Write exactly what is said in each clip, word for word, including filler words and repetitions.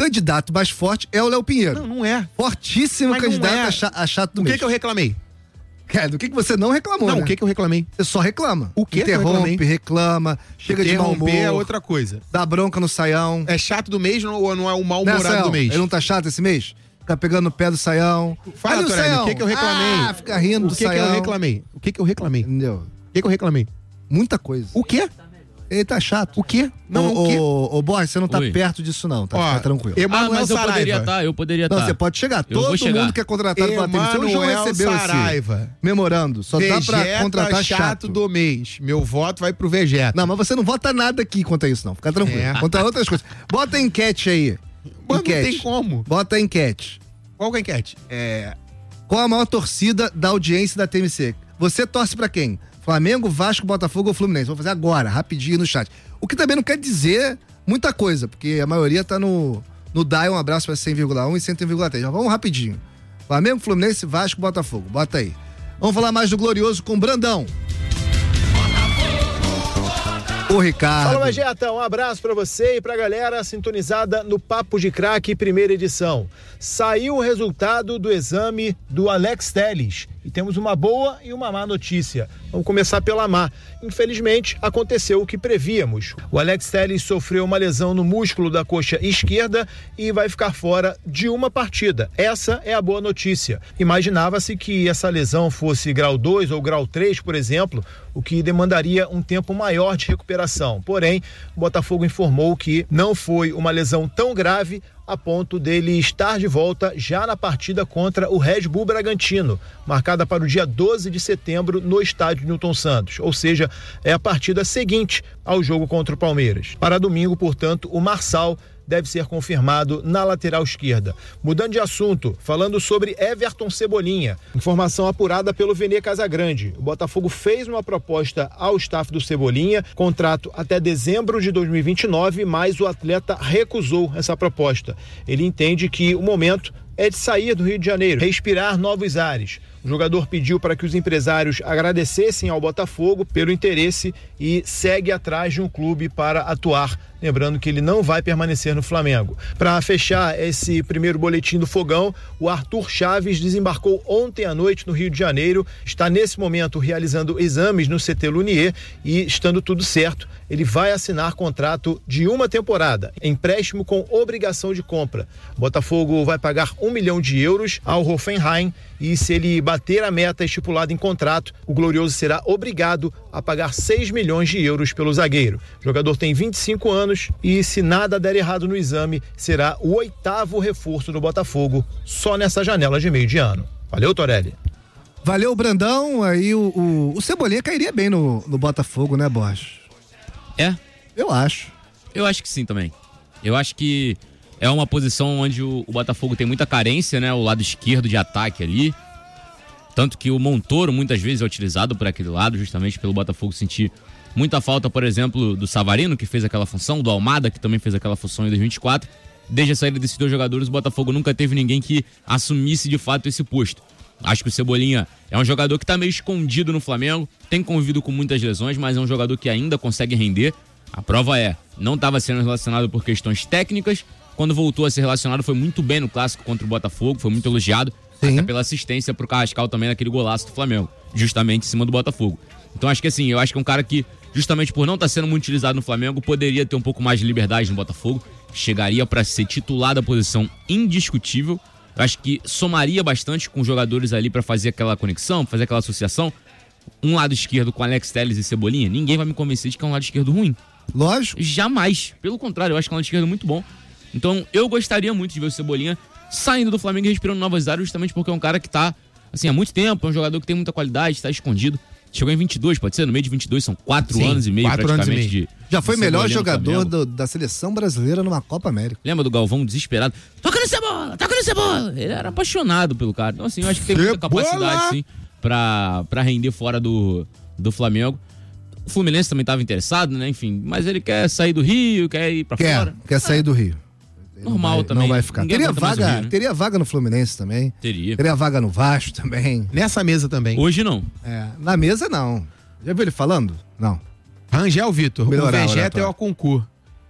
candidato mais forte é o Léo Pinheiro. Não, não é. Fortíssimo Mas candidato não é. a, cha- a chato do O que mês. que eu reclamei? Cara, do que, que você não reclamou, Não, né? o que que eu reclamei? Você só reclama. O que que eu Interrompe, reclamei? reclama, chega de mau humor, Interromper é outra coisa. dá bronca no Saião. É chato do mês ou não é o Né, mal-humorado Saião? do mês? Ele não tá chato esse mês? Fica pegando no pé do Saião. Fala, Olha o Torelli, Saião. o que que eu reclamei? Ah, fica rindo O do que que Saião. eu reclamei? O que que eu reclamei? O Entendeu? que que eu reclamei? Muita coisa. O quê? Ele tá chato. O quê? Não, ô, o quê? Ô, ô, Borges, você não tá Oi. perto disso não, tá? Ó, Fica tranquilo. Ah, Emanuel mas eu Saraiva. poderia estar, eu poderia Não, estar. você pode chegar. Eu vou Todo chegar. mundo que é contratado pela T V C, o João Emanuel recebeu Saraiva. esse memorando. Só dá pra Vegeta contratar chato, chato. do mês. Meu voto vai pro Vegeta. Não, mas você não vota nada aqui contra isso, não. Fica tranquilo. É. Contra outras coisas. Bota a enquete aí. Mas enquete. não tem como. Bota a enquete. Qual que é a enquete? É... Qual a maior torcida da audiência da T M C? Você torce pra quem? Flamengo, Vasco, Botafogo ou Fluminense? Vou fazer agora, rapidinho no chat. O que também não quer dizer muita coisa, porque a maioria tá no, no D A I. Um abraço pra cem vírgula um e cento vírgula três. Mas vamos rapidinho. Flamengo, Fluminense, Vasco, Botafogo. Bota aí. Vamos falar mais do Glorioso com o Brandão. O Ricardo. Fala, Vegeta, um abraço pra você e pra galera sintonizada no Papo de Craque, primeira edição. Saiu o resultado do exame do Alex Telles e temos uma boa e uma má notícia. Vamos começar pela má. Infelizmente, aconteceu o que prevíamos. O Alex Telles sofreu uma lesão no músculo da coxa esquerda e vai ficar fora de uma partida. Essa é a boa notícia. Imaginava-se que essa lesão fosse grau dois ou grau três, por exemplo, o que demandaria um tempo maior de recuperação. Porém, o Botafogo informou que não foi uma lesão tão grave a ponto dele estar de volta já na partida contra o Red Bull Bragantino, marcada para o dia doze de setembro no estádio Newton Santos, ou seja, é a partida seguinte ao jogo contra o Palmeiras. Para domingo, portanto, o Marçal deve ser confirmado na lateral esquerda. Mudando de assunto, falando sobre Everton Cebolinha, informação apurada pelo Vene Casagrande. O Botafogo fez uma proposta ao staff do Cebolinha, contrato até dezembro de dois mil e vinte e nove, mas o atleta recusou essa proposta. Ele entende que o momento é de sair do Rio de Janeiro, respirar novos ares. O jogador pediu para que os empresários agradecessem ao Botafogo pelo interesse e segue atrás de um clube para atuar. Lembrando que ele não vai permanecer no Flamengo. Para fechar esse primeiro boletim do Fogão, o Arthur Chaves desembarcou ontem à noite no Rio de Janeiro, está nesse momento realizando exames no C T Lunier e, estando tudo certo, ele vai assinar contrato de uma temporada, empréstimo com obrigação de compra. O Botafogo vai pagar um milhão de euros ao Hoffenheim e, se ele bater a meta estipulada em contrato, o Glorioso será obrigado a pagar seis milhões de euros pelo zagueiro. O jogador tem vinte e cinco anos e, se nada der errado no exame, será o oitavo reforço do Botafogo só nessa janela de meio de ano. Valeu, Torelli. Valeu, Brandão. Aí o, o, o Cebolinha cairia bem no, no Botafogo, né, Borges? É? Eu acho. Eu acho que sim também. Eu acho que é uma posição onde o, o Botafogo tem muita carência, né? O lado esquerdo de ataque ali. Tanto que o Montoro muitas vezes é utilizado por aquele lado, justamente pelo Botafogo sentir muita falta, por exemplo, do Savarino, que fez aquela função, do Almada, que também fez aquela função em dois mil e vinte e quatro. Desde a saída desses dois jogadores, o Botafogo nunca teve ninguém que assumisse de fato esse posto. Acho que o Cebolinha é um jogador que está meio escondido no Flamengo, tem convivido com muitas lesões, mas é um jogador que ainda consegue render. A prova é, não estava sendo relacionado por questões técnicas, quando voltou a ser relacionado foi muito bem no clássico contra o Botafogo, foi muito elogiado, Sim. até pela assistência pro Carrascal também naquele golaço do Flamengo, justamente em cima do Botafogo. Então acho que assim, eu acho que é um cara que, justamente por não estar sendo muito utilizado no Flamengo, poderia ter um pouco mais de liberdade no Botafogo, chegaria para ser titular da posição indiscutível. Eu acho que somaria bastante com os jogadores ali para fazer aquela conexão, fazer aquela associação. Um lado esquerdo com Alex Telles e Cebolinha, ninguém vai me convencer de que é um lado esquerdo ruim. Lógico. Jamais. Pelo contrário, eu acho que é um lado esquerdo muito bom. Então, eu gostaria muito de ver o Cebolinha saindo do Flamengo e respirando novas áreas, justamente porque é um cara que tá, assim, há muito tempo, é um jogador que tem muita qualidade, está escondido. Chegou em vinte e dois, pode ser? No meio de vinte e dois, são quatro Sim, anos e meio quatro anos praticamente e meio. de... Já foi de melhor Cebolinha no jogador Flamengo. do- da seleção brasileira numa Copa América. Lembra do Galvão desesperado? Toca no Cebola, toca no Cebola! Ele era apaixonado pelo cara. Então, assim, eu acho que tem muita Cebola! capacidade, sim, pra, pra render fora do, do Flamengo. O Fluminense também estava interessado, né? Enfim, mas ele quer sair do Rio, quer ir pra Quer, fora. quer sair do Rio. Normal não vai, também. Não vai ficar. Ninguém Teria aguenta mais o vaga, Rio, né? teria vaga no Fluminense também. Teria. Teria vaga no Vasco também. Nessa mesa também. Hoje não. É, na mesa, não. Já viu ele falando? Não. Rangel Vitor, o Melhorar a Vegeta oratória. é o concurso.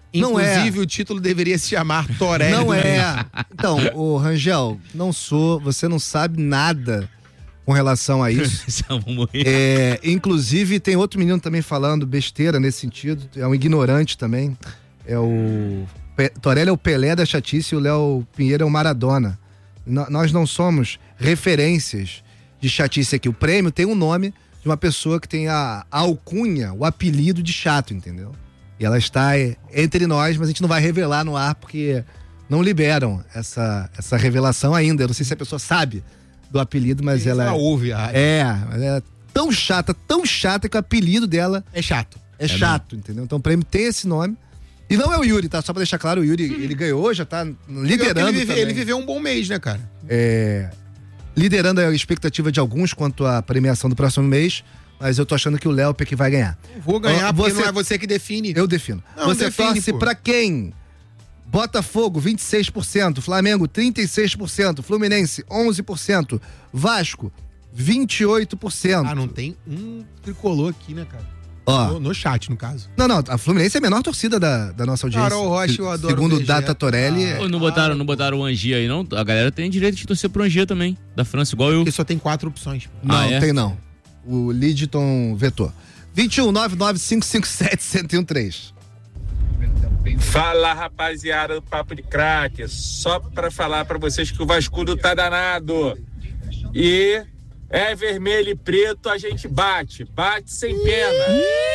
Não é. Inclusive, o título deveria se chamar Torelli. Não do mês. é. Então, ô Rangel, não sou, você não sabe nada com relação a isso. É, inclusive, tem outro menino também falando besteira nesse sentido, é um ignorante também. É o Pe- Torelli é o Pelé da chatice e o Léo Pinheiro é o Maradona. N- nós não somos referências de chatice aqui. O prêmio tem um nome de uma pessoa que tem a, a alcunha, o apelido de chato, entendeu? E ela está é, entre nós, mas a gente não vai revelar no ar porque não liberam essa, essa revelação ainda. Eu não sei se a pessoa sabe do apelido, mas Sim, ela... ela ouve a rádio. É, mas ela é tão chata, tão chata que o apelido dela É chato. é, chato, entendeu? Então o prêmio tem esse nome. E não é o Yuri, tá? Só pra deixar claro, o Yuri, ele ganhou, já tá liderando Ele, vive, também. ele viveu um bom mês, né, cara? É, liderando a expectativa de alguns quanto à premiação do próximo mês, mas eu tô achando que o Léo que vai ganhar. Vou ganhar, Ó, porque você- não é você que define. Eu defino. Não, Você define, torce pô. pra quem? Botafogo, vinte e seis por cento. Flamengo, trinta e seis por cento. Fluminense, onze por cento. Vasco, vinte e oito por cento. Ah, não tem um tricolor aqui, né, cara? Ó, No, no chat, no caso. não, não, a Fluminense é a menor torcida da, da nossa audiência. Carol Rocha, eu adoro Segundo o o Vegeta. Data Torelli, Ah, Pô, não botaram, não botaram o Angia aí, não? A galera tem direito de torcer pro Angia também, da França, igual eu. Porque só tem quatro opções. pô. não, Ah, é? tem não. O Lidton vetou. vinte e um, nove nove cinco cinco sete, zero um três. Fala, rapaziada do Papo de Craque. Só pra falar pra vocês que o Vascudo tá danado. E é vermelho e preto, a gente bate. Bate sem pena.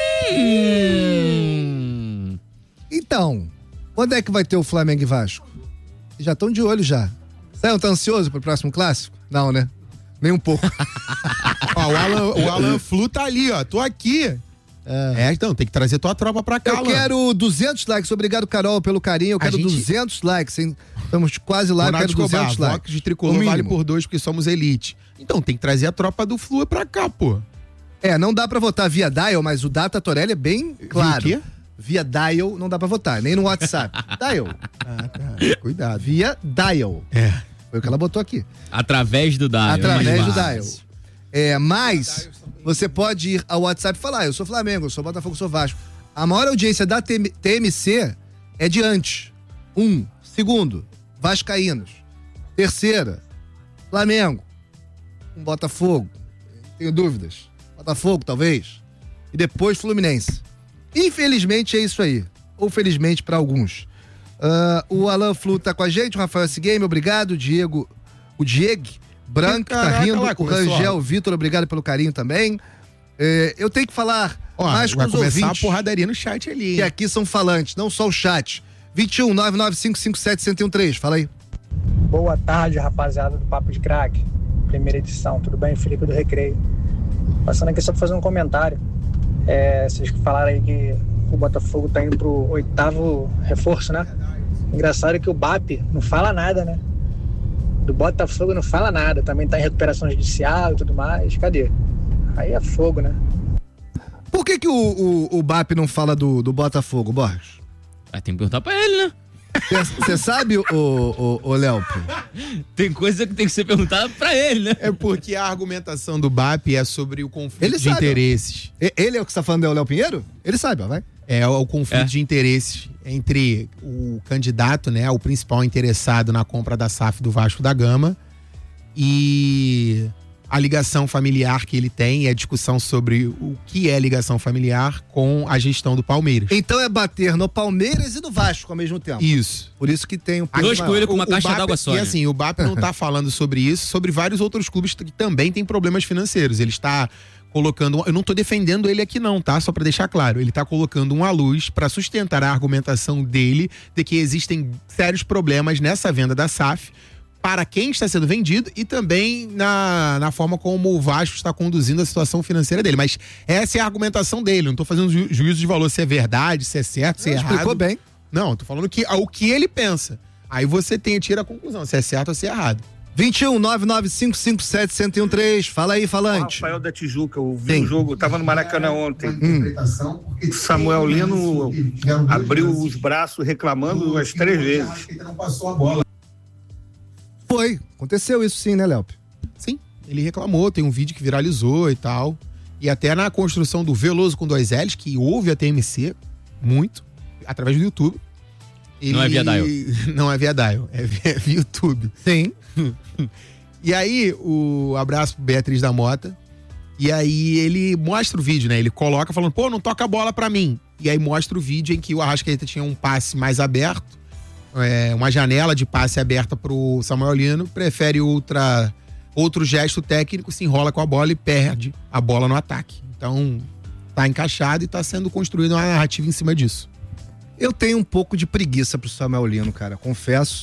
Hum. Então, quando é que vai ter o Flamengo e Vasco? Já estão de olho já. Você não tá ansioso pro próximo clássico? Não, né? Nem um pouco. Ó, o Alan, o Alan Flu tá ali, ó. Tô aqui. É. então, tem que trazer tua tropa pra cá, Eu Alan. quero duzentos likes. Obrigado, Carol, pelo carinho. Eu A quero gente- duzentos likes, hein? Estamos quase lá, eu Ronaldo quero Escobar, duzentos Vox likes. de tricolor O vale mínimo. por dois porque somos elite. Então, tem que trazer a tropa do Flu pra cá, pô. É, não dá pra votar via dial, mas o Data Torelli é bem claro. quê? Via dial não dá pra votar, nem no WhatsApp. Dial. Ah, tá. Cuidado. Via dial. É. Foi o que ela botou aqui. Através do Dial. Através é mais do fácil. dial. É, mas você pode ir ao WhatsApp e falar, eu sou Flamengo, eu sou Botafogo, eu sou Vasco. A maior audiência da T M C é de antes. Um. Segundo, Vascaínos. Terceira, Flamengo. Um Botafogo. Tenho dúvidas. Botafogo, talvez. E depois Fluminense. Infelizmente é isso aí. Ou felizmente para alguns. Ah, o Alan Flu tá com a gente, o Rafael S. Game, obrigado. O Diego, o Diego Branco tá Caraca, rindo. lá, O começou, Rangel ó. Vitor, obrigado pelo carinho também. É, eu tenho que falar Ó, mais com vai os começar ouvintes a porradaria no chat ali, que hein? aqui são falantes, não só o chat. vinte e um, nove nove cinco cinco sete, zero um três. Fala aí. Boa tarde, rapaziada do Papo de Craque. Primeira edição, tudo bem? Felipe do Recreio. Passando aqui só pra fazer um comentário. É, vocês falaram aí que o Botafogo tá indo pro oitavo reforço, né? Engraçado que o B A P não fala nada, né? Do Botafogo não fala nada. Também tá em recuperação judicial e tudo mais. Cadê? Aí é fogo, né? Por que que o, o, o B A P não fala do, do Botafogo, Borges? Ah, tem que perguntar pra ele, né? Você sabe, o, o, o Léo? Tem coisa que tem que ser perguntada pra ele, né? É porque a argumentação do B A P é sobre o conflito Ele de sabe, ó. interesses. E- Ele é o que você tá falando, é o Léo Pinheiro? Ele sabe, ó, vai. É o conflito É. de interesses entre o candidato, né, o principal interessado na compra da S A F do Vasco da Gama e a ligação familiar que ele tem e a discussão sobre o que é ligação familiar com a gestão do Palmeiras. Então é bater no Palmeiras e no Vasco ao mesmo tempo. Isso. Por isso que tem um peso Dois maior. coelhos com uma O- o caixa B A P d'água só, E né? assim, o B A P não tá falando sobre isso, sobre vários outros clubes que também têm problemas financeiros. Ele está colocando, eu não tô defendendo ele aqui não, tá? Só pra deixar claro, ele tá colocando uma luz pra sustentar a argumentação dele de que existem sérios problemas nessa venda da S A F para quem está sendo vendido e também na, na forma como o Vasco está conduzindo a situação financeira dele. Mas essa é a argumentação dele, não tô fazendo ju juízo de valor se é verdade, se é certo, se é Não, errado. explicou bem. Não, tô falando que, o que ele pensa. Aí você tem, tira a conclusão, se é certo ou se é errado. vinte e um, nove nove cinco cinco sete, zero um três. Fala aí, falante. Rafael da Tijuca, eu vi Sim. o jogo, tava no Maracanã ontem. O Samuel Lino abriu os braços reclamando umas três vezes. Foi. Aconteceu isso sim, né, Léo? Sim, ele reclamou, tem um vídeo que viralizou e tal. E até na construção do Veloso com dois L's, que houve a T M C, muito. através do YouTube. Ele... Não é via dial. Não é via dial, é via, é via YouTube. Sim. E aí, o abraço pro Beatriz da Mota. E aí ele mostra o vídeo, né? Ele coloca falando, pô, não toca a bola pra mim. E aí mostra o vídeo em que o Arrascaeta tinha um passe mais aberto, é, uma janela de passe aberta pro Samuel Lino, prefere outra, outro gesto técnico, se enrola com a bola e perde a bola no ataque. Então, tá encaixado e tá sendo construída uma narrativa em cima disso. Eu tenho um pouco de preguiça pro Samuel Lino, cara, confesso.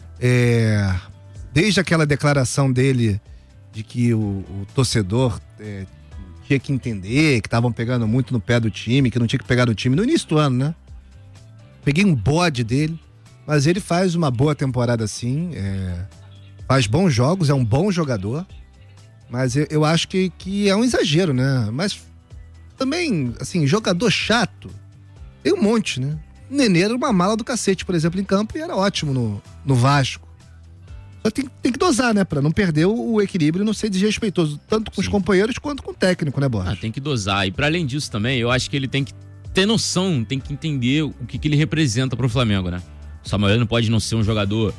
É... Desde aquela declaração dele de que o, o torcedor é, tinha que entender, que estavam pegando muito no pé do time, que não tinha que pegar no time no início do ano, né? Peguei um bode dele, mas ele faz uma boa temporada sim, é, faz bons jogos, é um bom jogador, mas eu, eu acho que, que é um exagero, né? Mas também, assim, jogador chato, tem um monte, né? O Nenê era uma mala do cacete, por exemplo, em campo, e era ótimo no, no Vasco. Só tem, tem que dosar, né? Pra não perder o, o equilíbrio e não ser desrespeitoso, tanto com Sim. os companheiros quanto com o técnico, né, Borges? Ah, tem que dosar. E pra além disso também, eu acho que ele tem que ter noção, tem que entender o que, que ele representa pro Flamengo, né? O Samuel não pode não ser um jogador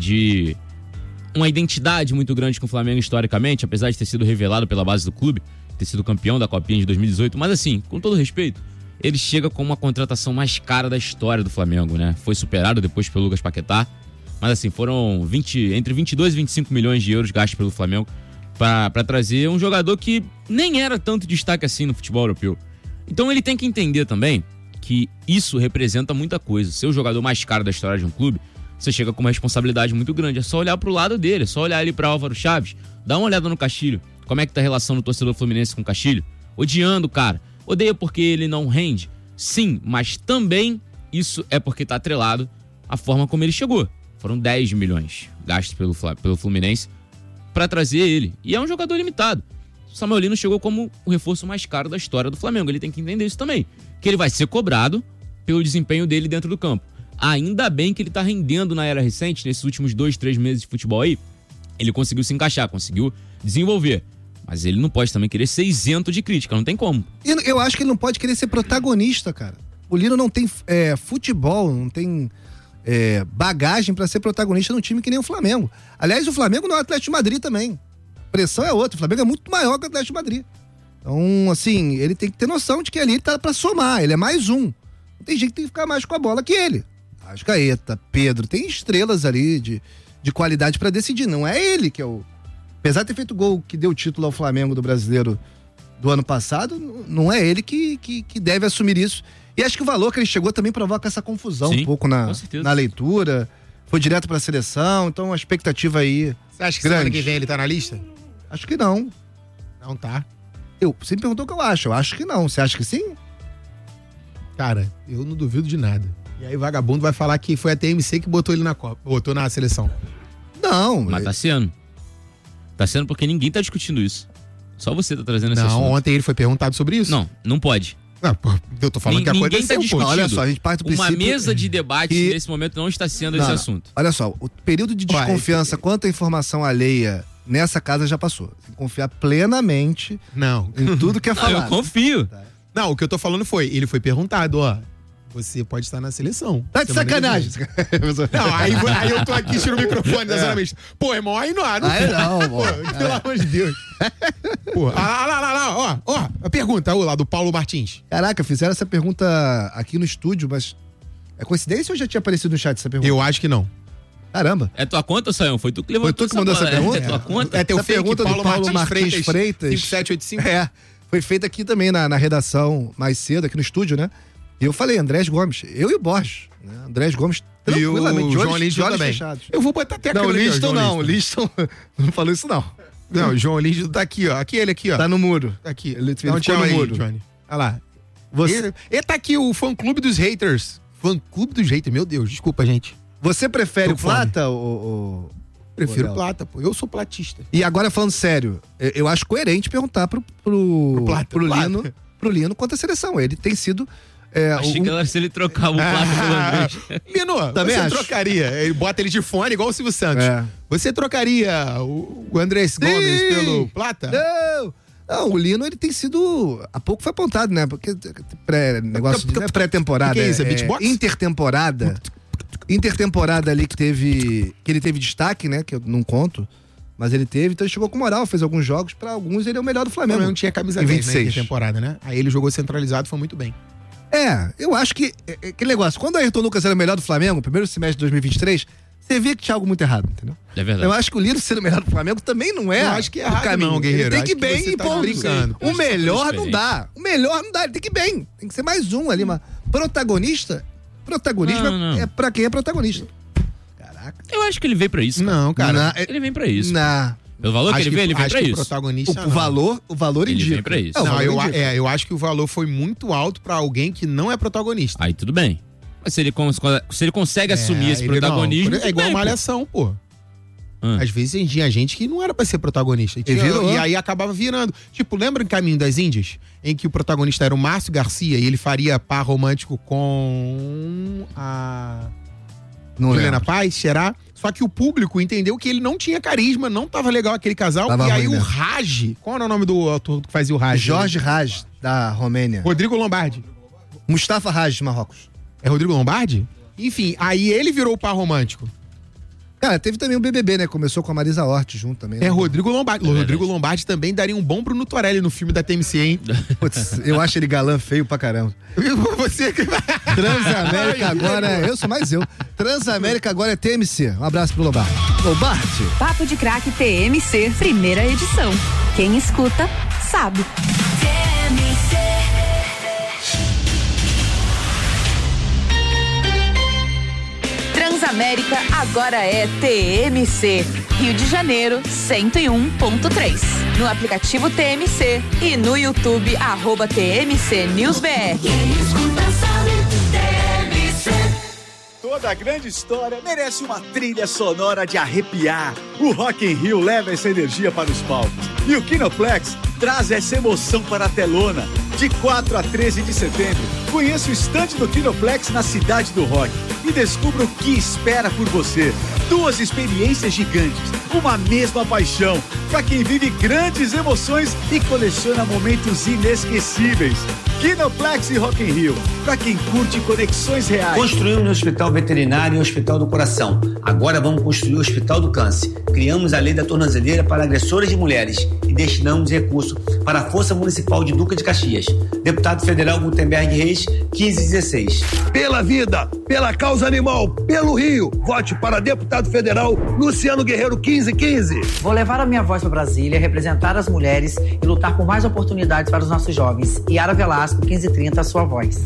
de uma identidade muito grande com o Flamengo historicamente, apesar de ter sido revelado pela base do clube, ter sido campeão da Copinha de dois mil e dezoito, mas assim, com todo respeito, ele chega com uma contratação mais cara da história do Flamengo, né? Foi superado depois pelo Lucas Paquetá. Mas assim, foram vinte, entre vinte e dois e vinte e cinco milhões de euros gastos pelo Flamengo para trazer um jogador que nem era tanto destaque assim no futebol europeu. Então ele tem que entender também que isso representa muita coisa. Ser o jogador mais caro da história de um clube, você chega com uma responsabilidade muito grande. É só olhar pro lado dele, é só olhar ali para Álvaro Chaves, dá uma olhada no Castilho. Como é que tá a relação do torcedor fluminense com o Castilho? Odiando o cara. Odeia porque ele não rende? Sim, mas também isso é porque tá atrelado à forma como ele chegou. Foram dez milhões gastos pelo, pelo Fluminense para trazer ele. E é um jogador limitado. O Samuel Lino chegou como o reforço mais caro da história do Flamengo. Ele tem que entender isso também. Que ele vai ser cobrado pelo desempenho dele dentro do campo. Ainda bem que ele tá rendendo na era recente, nesses últimos dois, três meses de futebol aí. Ele conseguiu se encaixar, conseguiu desenvolver. Mas ele não pode também querer ser isento de crítica, não tem como. E eu acho que ele não pode querer ser protagonista, cara. O Lino não tem é, futebol, não tem... É, bagagem pra ser protagonista num time que nem o Flamengo. Aliás, o Flamengo não é o Atlético de Madrid também. A pressão é outra. O Flamengo é muito maior que o Atlético de Madrid. Então, assim, ele tem que ter noção de que ali ele tá pra somar. Ele é mais um. Não tem gente que tem que ficar mais com a bola que ele. Arrascaeta, Pedro, tem estrelas ali de, de qualidade pra decidir. Não é ele que é o... Apesar de ter feito o gol que deu o título ao Flamengo do Brasileiro do ano passado, não é ele que, que, que deve assumir isso. E acho que o valor que ele chegou também provoca essa confusão Sim, um pouco na, na leitura. Foi direto pra seleção, então a expectativa aí. Você acha que grande. Semana que vem ele tá na lista? Acho que não. Não tá? Eu, você me perguntou o que eu acho. Eu acho que não. Você acha que sim? Cara, eu não duvido de nada. E aí vagabundo vai falar que foi a T M C que botou ele na Copa, botou na seleção. Não. Mas tá sendo. Tá sendo porque ninguém tá discutindo isso. Só você tá trazendo esse Não, assunto. ontem ele foi perguntado sobre isso. Não, não pode. Ah, pô, eu tô falando N- que aconteceu. Tá discutindo. Olha só, a gente parte do Uma princípio... mesa de debate que... nesse momento não está sendo não, esse não. assunto. Olha só, o período de desconfiança Ué, quanto à informação alheia nessa casa já passou. Tem que confiar plenamente não. em tudo que é falado. Não, eu confio. Tá. Não, o que eu tô falando foi, ele foi perguntado, ó, você pode estar na seleção. Tá de sacanagem. Não, aí, aí eu tô aqui, tiro o microfone da zona mista. Pô, irmão, aí não há. Não, aí não, pô. Pelo amor de Deus. Pô, ah, lá, lá, lá, ó, ó, a pergunta, ó, lá do Paulo Martins. Caraca, fizeram essa pergunta aqui no estúdio, mas é coincidência ou já tinha aparecido no chat essa pergunta? Eu acho que não. Caramba. É tua conta, Sayão? Foi tu que levantou Foi tu que mandou essa, essa pergunta? É, é tua conta? É teu essa fake, pergunta Paulo, do Paulo Martins, Martins Freitas, Freitas cinco sete oito cinco. É, foi feita aqui também na, na redação mais cedo, aqui no estúdio, né? E eu falei, Andrés Gomes, eu e o Borges, né? Andrés Gomes, tranquilamente, e o de João olhos, Lins de olhos também. fechados. Eu vou botar até a Não, o câmera Liston aqui, ó, não, o Liston não falou isso não. Não, o João Lins tá aqui, ó, aqui ele aqui, ó. Tá no muro. Tá aqui. Ele, Dá um tchau no aí, muro. Johnny. Olha lá. Você, ele, ele tá aqui, o fã-clube dos haters. Fã-clube dos haters, meu Deus, desculpa, gente. você prefere Tô o Plata ou... ou... Prefiro Ô, Plata, pô. Eu sou platista. E agora falando sério, eu, eu acho coerente perguntar pro, pro, Pro Plata, pro, Plata. Lino, pro Lino quanto à seleção. Ele tem sido... É, Achei um... que era se ele trocava o Plata pelo Andrés. Lino, Também você acho. trocaria, ele bota ele de fone igual o Silvio Santos. É. Você trocaria o, o Andrés Gomes pelo Plata? Não! Não, o Lino, ele tem sido... Há pouco foi apontado, né? Porque pré, negócio de não é pré-temporada. Que que é isso? É é beatbox? intertemporada. Intertemporada ali que teve... Que ele teve destaque, né? Que eu não conto. Mas ele teve, então ele chegou com moral, fez alguns jogos. Pra alguns ele é o melhor do Flamengo. Não tinha camisa em dez, vinte e seis. né, temporada, né? Aí ele jogou centralizado, foi muito bem. É, eu acho que... É, é, aquele negócio, quando o Ayrton Lucas era o melhor do Flamengo, primeiro semestre de dois mil e vinte e três... Você vê que tinha algo muito errado, entendeu? É verdade. Eu acho que o Lino sendo o melhor do Flamengo também não é. Eu acho que é o errado caminho. não, Guerreiro. Ele tem que ir Acho bem que você e tá ponto. brincando. O melhor não diferente. dá. O melhor não dá. Ele tem que ir bem. Tem que ser mais um ali, mas protagonista. Protagonismo Não, não. é pra quem é protagonista. Caraca. Eu acho que ele veio pra isso. Cara. Não, cara. Na- Ele vem pra isso. Na, Pelo valor que Acho ele vem, ele vem acho pra que o isso. protagonista o, o não. valor, o valor Ele indica. vem pra isso. É, o Não, valor eu, a- indica. é, eu acho que o valor foi muito alto pra alguém que não é protagonista. Aí tudo bem. Mas se ele, cons- se ele consegue assumir É, esse ele protagonismo. não. É tudo igual bem, pô. Malhação, pô. Ah. Às vezes tinha gente que não era pra ser protagonista. E, tinha- virou. e aí acabava virando. Tipo, lembra em Caminho das Índias? Em que o protagonista era o Márcio Garcia e ele faria par romântico com a Não Juliana lembro. Paz, será? Só que o público entendeu que ele não tinha carisma, não tava legal aquele casal. Tava e aí ruim o mesmo. Raj, qual era o nome do ator que fazia o Raj? Jorge Raj, da Romênia. Rodrigo Lombardi. Mustafa Raj, de Marrocos. É Rodrigo Lombardi? Enfim, aí ele virou o par romântico. Cara, teve também o B B B, né? Começou com a Marisa Hort junto também. né? É Rodrigo Lombardi. É o Rodrigo verdade. Lombardi também daria um bom Bruno Torelli no filme da T M C, hein? Putz, eu acho ele galã feio pra caramba. Você que vai. Transamérica agora é... Eu sou mais eu. Transamérica agora é T M C. Um abraço pro Lombardi. Lombardi. Papo de Craque T M C, primeira edição. Quem escuta, sabe. Transamérica agora é T M C. Rio de Janeiro, cento e um ponto três. No aplicativo T M C e no YouTube, arroba T M C News B R. Toda grande história merece uma trilha sonora de arrepiar. O Rock in Rio leva essa energia para os palcos. E o Kinoplex traz essa emoção para a telona. De quatro a treze de setembro, conheça o estande do Kinoplex na Cidade do Rock e descubra o que espera por você. Duas experiências gigantes, uma mesma paixão, para quem vive grandes emoções e coleciona momentos inesquecíveis. Kinoplex e Rock in Rio, para quem curte conexões reais. Construímos o Hospital Veterinário e o Hospital do Coração. Agora vamos construir o Hospital do Câncer. Criamos a Lei da Tornozeleira para agressoras de mulheres e destinamos recurso para a Força Municipal de Duca de Caxias. Deputado Federal Gutenberg Reis, quinze dezesseis. Pela vida, pela causa animal, pelo Rio, vote para deputado federal Luciano Guerreiro quinze quinze. Vou levar a minha voz para Brasília, representar as mulheres e lutar por mais oportunidades para os nossos jovens. Yara Velasco, quinze trinta, a sua voz.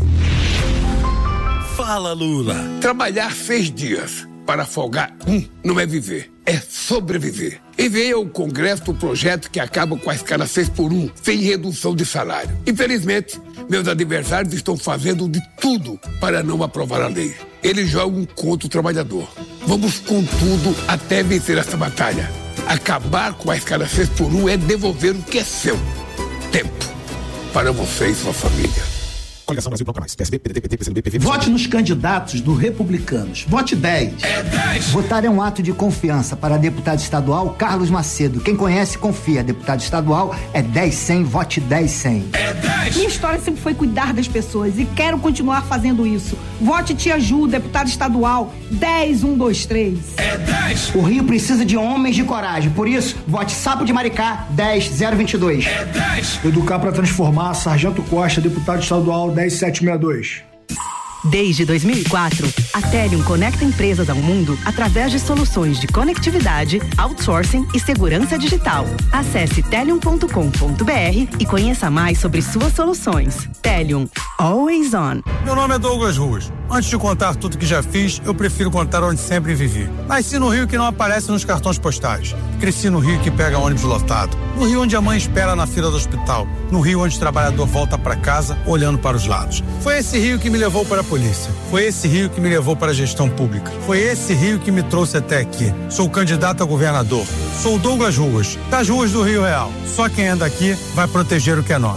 Fala, Lula. Trabalhar seis dias para folgar um não é viver, é sobreviver. E veio ao Congresso o projeto que acaba com a escala seis por um, sem redução de salário. Infelizmente, meus adversários estão fazendo de tudo para não aprovar a lei. Eles jogam contra o trabalhador. Vamos com tudo até vencer essa batalha. Acabar com a escala seis por um é devolver o que é seu. Tempo para você e sua família. Coligação Brasil Bloco Mais. P S B, P D T, P T, P C D B, P V. Vote nos candidatos do Republicanos. Vote dez. É dez. Votar é um ato de confiança. Para deputado estadual, Carlos Macedo. Quem conhece, confia. Deputado estadual é dez cem. Vote dez cem. É dez. Minha história sempre foi cuidar das pessoas e quero continuar fazendo isso. Vote Tia Ju, deputado estadual, dez um dois três. É dez. O Rio precisa de homens de coragem. Por isso, vote Sapo de Maricá, dez zero vinte e dois. É dez. Educar para transformar, Sargento Costa, deputado estadual, dez sete sessenta e dois. Desde dois mil e quatro, a Telium conecta empresas ao mundo através de soluções de conectividade, outsourcing e segurança digital. Acesse telium ponto com ponto b r e conheça mais sobre suas soluções. Telium, always on. Meu nome é Douglas Ruas. Antes de contar tudo que já fiz, eu prefiro contar onde sempre vivi. Nasci no Rio que não aparece nos cartões postais. Cresci no Rio que pega ônibus lotado. No Rio onde a mãe espera na fila do hospital. No Rio onde o trabalhador volta para casa olhando para os lados. Foi esse Rio que me levou para a polícia. Foi esse Rio que me levou para a gestão pública. Foi esse Rio que me trouxe até aqui. Sou candidato a governador. Sou Douglas Ruas, das ruas do Rio Real. Só quem anda aqui vai proteger o que é nosso.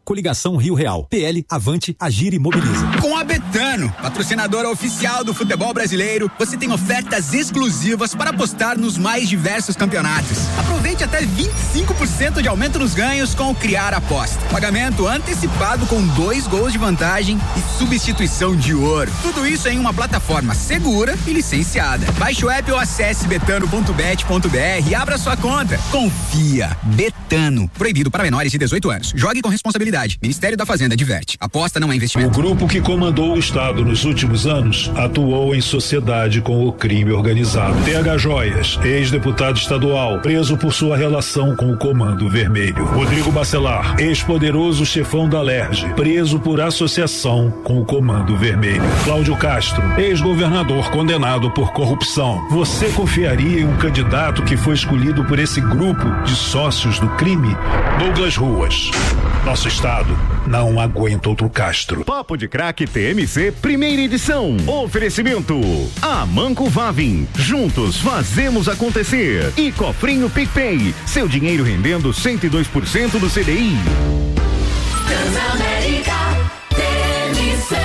Coligação Rio Real. P L, Avante, Agir e Mobiliza. Com a Betano, patrocinadora oficial do futebol brasileiro, você tem ofertas exclusivas para apostar nos mais diversos campeonatos. Aproveite até vinte e cinco por cento de aumento nos ganhos com o Criar Aposta. Pagamento antecipado com dois gols de vantagem e substituição de ouro. Tudo isso em uma plataforma segura e licenciada. Baixe o app ou acesse betano ponto bet ponto br e abra sua conta. Confia. Betano. Proibido para menores de dezoito anos. Jogue com responsabilidade. Ministério da Fazenda adverte. Aposta não é investimento. O grupo que comandou o Estado nos últimos anos atuou em sociedade com o crime organizado. T H Joias, ex-deputado estadual, preso por sua relação com o Comando Vermelho. Rodrigo Bacelar, ex-poderoso chefão da Lerge, preso por associação com o Comando Vermelho. Cláudio Castro, ex-governador condenado por corrupção. Você confiaria em um candidato que foi escolhido por esse grupo de sócios do crime? Douglas Ruas. Nosso estado não aguenta outro Castro. Papo de Craque T M C, primeira edição. Oferecimento Amanco Vavin. Juntos fazemos acontecer. E Cofrinho PicPay. Seu dinheiro rendendo cento e dois por cento do C D I. Transamérica T M C.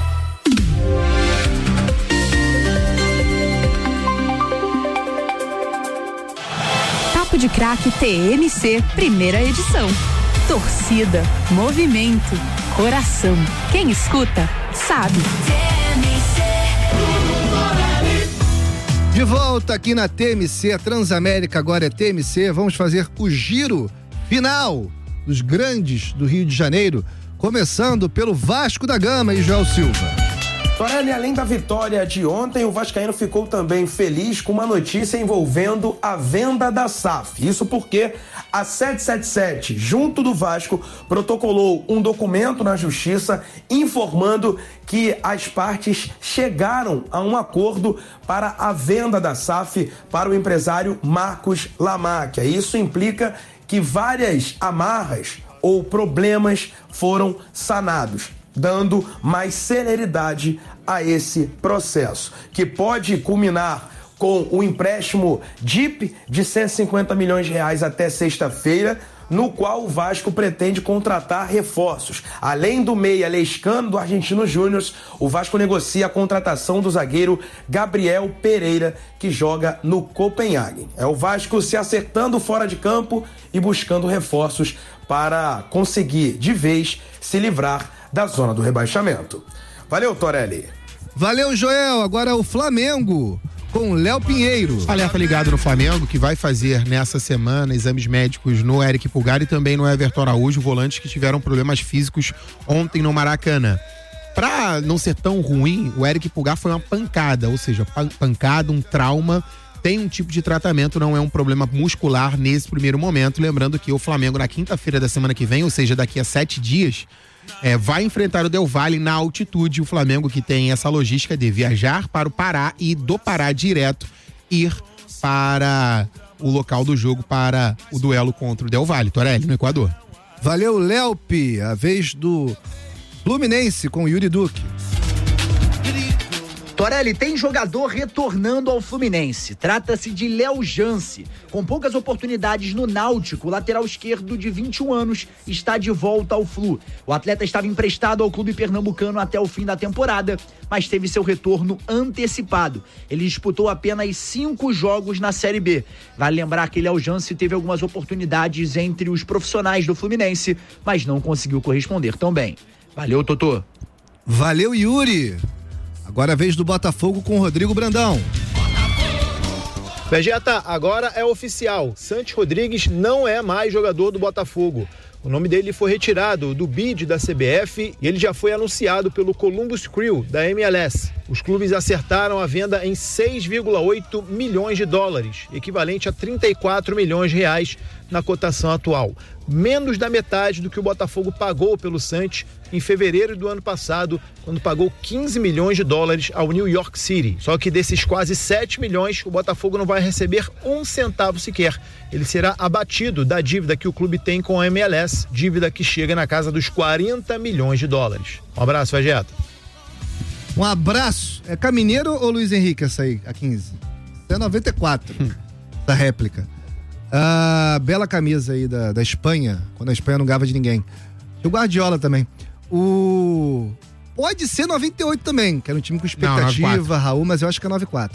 Papo de Craque T M C, primeira edição. Torcida, movimento, coração. Quem escuta, sabe. De volta aqui na T M C, a Transamérica agora é T M C. Vamos fazer o giro final dos grandes do Rio de Janeiro, começando pelo Vasco da Gama e Joel Silva. Torelli, além da vitória de ontem, o vascaíno ficou também feliz com uma notícia envolvendo a venda da S A F. Isso porque a setecentos e setenta e sete, junto do Vasco, protocolou um documento na Justiça informando que as partes chegaram a um acordo para a venda da S A F para o empresário Marcos Lamáquia. Isso implica que várias amarras ou problemas foram sanados, dando mais celeridade a esse processo, que pode culminar com o empréstimo D I P de cento e cinquenta milhões de reais até sexta-feira, no qual o Vasco pretende contratar reforços. Além do meia Lescano do Argentino Júnior, o Vasco negocia a contratação do zagueiro Gabriel Pereira, que joga no Copenhague. É o Vasco se acertando fora de campo e buscando reforços para conseguir, de vez, se livrar da zona do rebaixamento. Valeu, Torelli. Valeu, Joel. Agora o Flamengo com Léo Pinheiro. Alerta ligado no Flamengo, que vai fazer nessa semana exames médicos no Eric Pulgar e também no Everton Araújo, volantes que tiveram problemas físicos ontem no Maracanã. Pra não ser tão ruim, o Eric Pulgar foi uma pancada, ou seja, pancada, um trauma. Tem um tipo de tratamento, não é um problema muscular nesse primeiro momento. Lembrando que o Flamengo, na quinta-feira da semana que vem, ou seja, daqui a sete dias, é, vai enfrentar o Del Valle na altitude. O Flamengo, que tem essa logística de viajar para o Pará e do Pará direto ir para o local do jogo para o duelo contra o Del Valle, Torelli, no Equador. Valeu, Léopi. A vez do Fluminense com o Yuri Duque. Torelli, tem jogador retornando ao Fluminense. Trata-se de Léo Jance. Com poucas oportunidades no Náutico, o lateral esquerdo de vinte e um anos está de volta ao Flu. O atleta estava emprestado ao clube pernambucano até o fim da temporada, mas teve seu retorno antecipado. Ele disputou apenas cinco jogos na Série B. Vale lembrar que Léo Jance teve algumas oportunidades entre os profissionais do Fluminense, mas não conseguiu corresponder tão bem. Valeu, Totô. Valeu, Yuri. Agora a vez do Botafogo com o Rodrigo Brandão. Vegeta, agora é oficial. Santi Rodrigues não é mais jogador do Botafogo. O nome dele foi retirado do bid da C B F e ele já foi anunciado pelo Columbus Crew, da M L S. Os clubes acertaram a venda em seis vírgula oito milhões de dólares, equivalente a trinta e quatro milhões de reais na cotação atual. Menos da metade do que o Botafogo pagou pelo Santi em fevereiro do ano passado, quando pagou quinze milhões de dólares ao New York City. Só que desses quase sete milhões, o Botafogo não vai receber um centavo sequer. Ele será abatido da dívida que o clube tem com a M L S, dívida que chega na casa dos quarenta milhões de dólares. Um abraço, Vegeta. Um abraço. É Camineiro ou Luiz Henrique essa aí, a quinze? Essa é noventa e quatro, da réplica. Ah, bela camisa aí da, da Espanha, quando a Espanha não ganhava de ninguém. O Guardiola também. O... Pode ser noventa e oito também, que era um time com expectativa, não, Raul, mas eu acho que é noventa e quatro.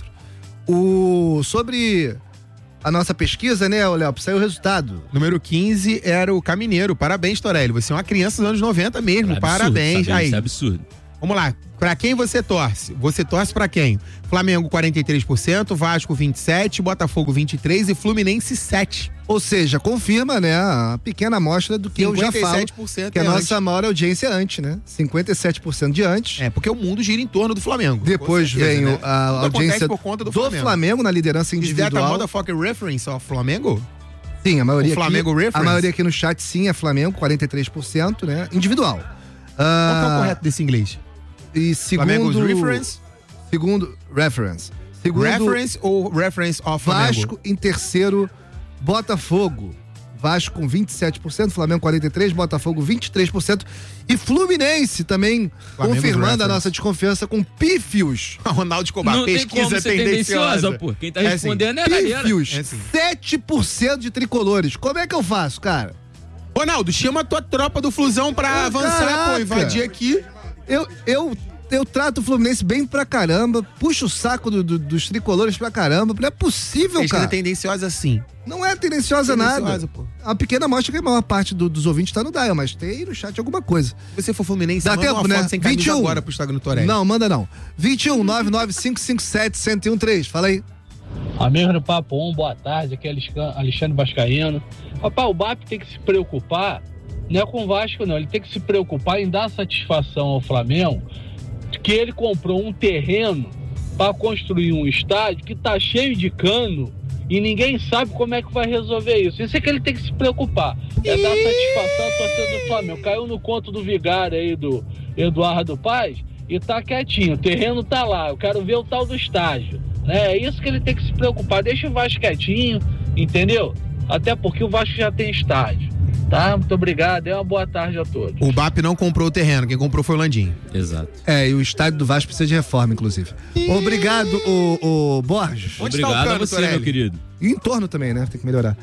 O... Sobre a nossa pesquisa, né, Léo, saiu o resultado. Número quinze era o Camineiro. Parabéns, Torelli. Você é uma criança dos anos noventa mesmo. É absurdo, parabéns. Aí. Isso é absurdo. Vamos lá. Pra quem você torce? Você torce pra quem? Flamengo quarenta e três por cento, Vasco vinte e sete por cento, Botafogo vinte e três por cento e Fluminense sete por cento. Ou seja, confirma, né, a pequena amostra do que eu já falo, que é a nossa maior audiência antes, né? cinquenta e sete por cento de antes. É, porque o mundo gira em torno do Flamengo. Depois certeza, vem né? a Tudo audiência por conta do, do Flamengo. Flamengo na liderança individual. Is that a motherfucking reference ao Flamengo? Sim, a maioria o Flamengo aqui, reference? A maioria aqui no chat sim é Flamengo, quarenta e três por cento, né? Individual. Qual uh, que é o correto desse inglês? E segundo... Flamengo's reference? Segundo, reference. Segundo, reference ou reference of Flamengo? Vasco em terceiro, Botafogo. Vasco com vinte e sete por cento, Flamengo quarenta e três por cento, Botafogo vinte e três por cento. E Fluminense também Flamengo's confirmando reference. A nossa desconfiança com pífios. Ronaldo Escobar, pesquisa tendenciosa. Pô. Quem tá respondendo é, assim, é a galera. Pífios, é assim. sete por cento de tricolores. Como é que eu faço, cara? Ronaldo, chama a tua tropa do Flusão pra oh, avançar, caraca. Pô, invadir aqui. Eu, eu, eu trato o Fluminense bem pra caramba, puxo o saco do, do, dos tricolores pra caramba. Não é possível, Pesquisa cara. É tendenciosa sim. Não é tendenciosa, tendenciosa nada. Pô. A pequena mostra que a maior parte do, dos ouvintes tá no Dial, mas tem aí no chat alguma coisa. Se você for Fluminense, dá manda tempo, uma né? foto sem camisa vinte e um agora pro Instagram do Torelli. Não, manda não. vinte e um, nove nove cinco cinco sete, um zero um três. Fala aí. Amigo do Papo um, boa tarde. Aqui é Alexandre Vascaíno. Rapaz, o B A P tem que se preocupar, não é com o Vasco não, ele tem que se preocupar em dar satisfação ao Flamengo que ele comprou um terreno para construir um estádio que tá cheio de cano e ninguém sabe como é que vai resolver isso. Isso é que ele tem que se preocupar. É dar satisfação à torcida do Flamengo. Caiu no conto do vigário aí, do Eduardo Paz, e tá quietinho. O terreno tá lá. Eu quero ver o tal do estádio. Né? É isso que ele tem que se preocupar. Deixa o Vasco quietinho, entendeu? Até porque o Vasco já tem estádio. Tá? Muito obrigado. E uma boa tarde a todos. O B A P não comprou o terreno. Quem comprou foi o Landim. Exato. É, e o estádio do Vasco precisa de reforma, inclusive. E... Obrigado, o, o Borges. Onde obrigado tá o cano, a você, Torelli? Meu querido. E em torno também, né? Tem que melhorar.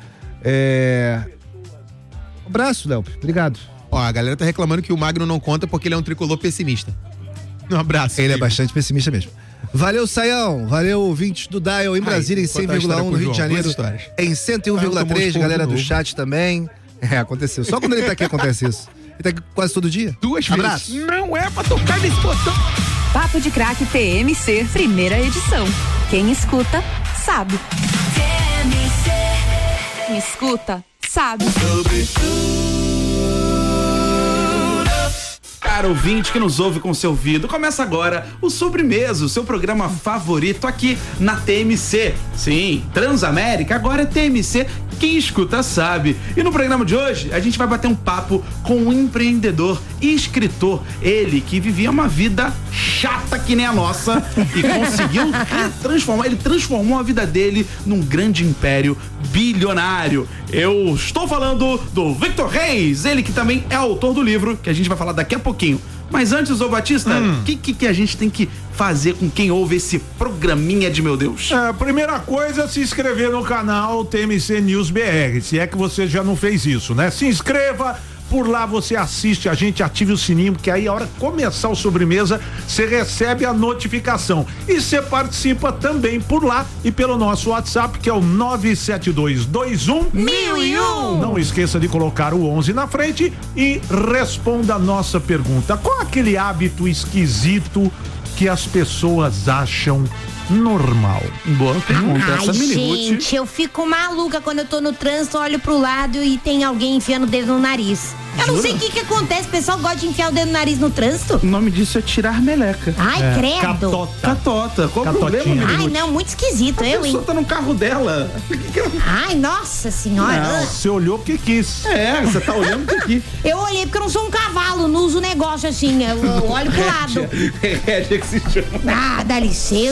É... Um abraço, Léo. Obrigado. Ó, a galera tá reclamando que o Magno não conta porque ele é um tricolor pessimista. Um abraço. Ele amigo. É bastante pessimista mesmo. Valeu, Saião. Valeu, ouvintes do Dial em Brasília, Ai, em cem vírgula um no Rio de Janeiro. Em cento e um vírgula três, galera do chat também. É, aconteceu. Só quando ele tá aqui acontece isso. Ele tá aqui quase todo dia. Duas Abraço. vezes. Não é pra tocar nesse botão. Papo de Craque T M C, primeira edição. Quem escuta, sabe. T M C. Quem escuta, sabe. Caro ouvinte que nos ouve com seu ouvido, começa agora o Sobremesa, o seu programa favorito aqui na T M C. Sim, Transamérica agora é T M C, quem escuta sabe. E no programa de hoje a gente vai bater um papo com um empreendedor e escritor, ele que vivia uma vida chata que nem a nossa e conseguiu transformar, ele transformou a vida dele num grande império bilionário. Eu estou falando do Victor Reis, ele que também é autor do livro, que a gente vai falar daqui a pouquinho. Mas antes, ô Batista, o hum. que, que, que a gente tem que fazer com quem ouve esse programinha de meu Deus? É, a primeira coisa é se inscrever no canal T M C News B R, se é que você já não fez isso, né? Se inscreva. Por lá você assiste a gente, ative o sininho, porque aí a hora que começar o Sobremesa, você recebe a notificação. E você participa também por lá e pelo nosso WhatsApp, que é o nove sete dois dois um mil e um. Não esqueça de colocar o onze na frente e responda a nossa pergunta. Qual aquele hábito esquisito que as pessoas acham normal? Boa pergunta. Ai, essa gente, eu fico maluca quando eu tô no trânsito, olho pro lado e tem alguém enfiando o dedo no nariz. Eu Jura? Não sei o que que acontece, o pessoal gosta de enfiar o dedo no nariz no trânsito. O nome disso é tirar meleca. Ai, é. Credo. Catota. Catota. Qual o problema, Ai, não, muito esquisito. A eu, pessoa hein? tá no carro dela. Ai, nossa senhora. Não, você olhou porque quis. É, você tá olhando porque quis. Eu olhei porque eu não sou um cavalo, não uso negócio assim, eu olho pro lado. É, é que se chama. Ah, dá licença. Sa sabe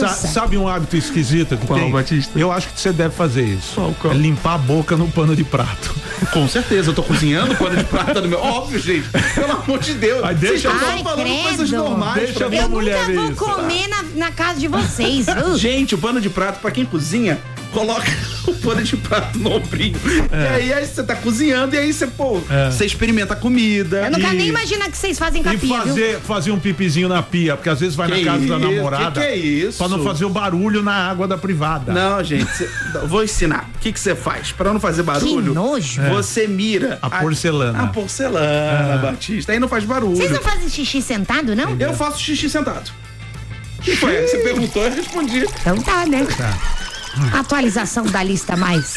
sabe um hábito esquisito que Qual, tem? Batista? Eu acho que você deve fazer isso. Qual, qual? É limpar a boca no pano de prato. Com certeza, eu tô cozinhando, pano de prata no meu. Óbvio, gente. Pelo amor de Deus. Aí deixa Vocês estão Ai, falando credo. coisas normais. Deixa pra a mim. minha Eu mulher nunca ver vou isso. comer na, na casa de vocês. Uh. Gente, o pano de prato, pra quem cozinha, coloca o pano de prato no ombrinho. É. E aí, aí você tá cozinhando e aí você, pô, É. você experimenta a comida. Eu não quero E- nem imaginar que vocês fazem E capinha, viu? fazer, fazer um pipizinho na pia, porque às vezes vai Que na casa da isso? namorada. Que que é isso? Pra não fazer o barulho na água da privada. Não, gente, cê, vou ensinar. O que que você faz? Pra não fazer barulho, Que nojo. você mira A porcelana. A porcelana, Ah. Batista. Aí não faz barulho. Vocês não fazem xixi sentado, não? Eu faço xixi sentado. O que foi? Você perguntou, eu respondi. Então tá, né? Atualização da lista mais.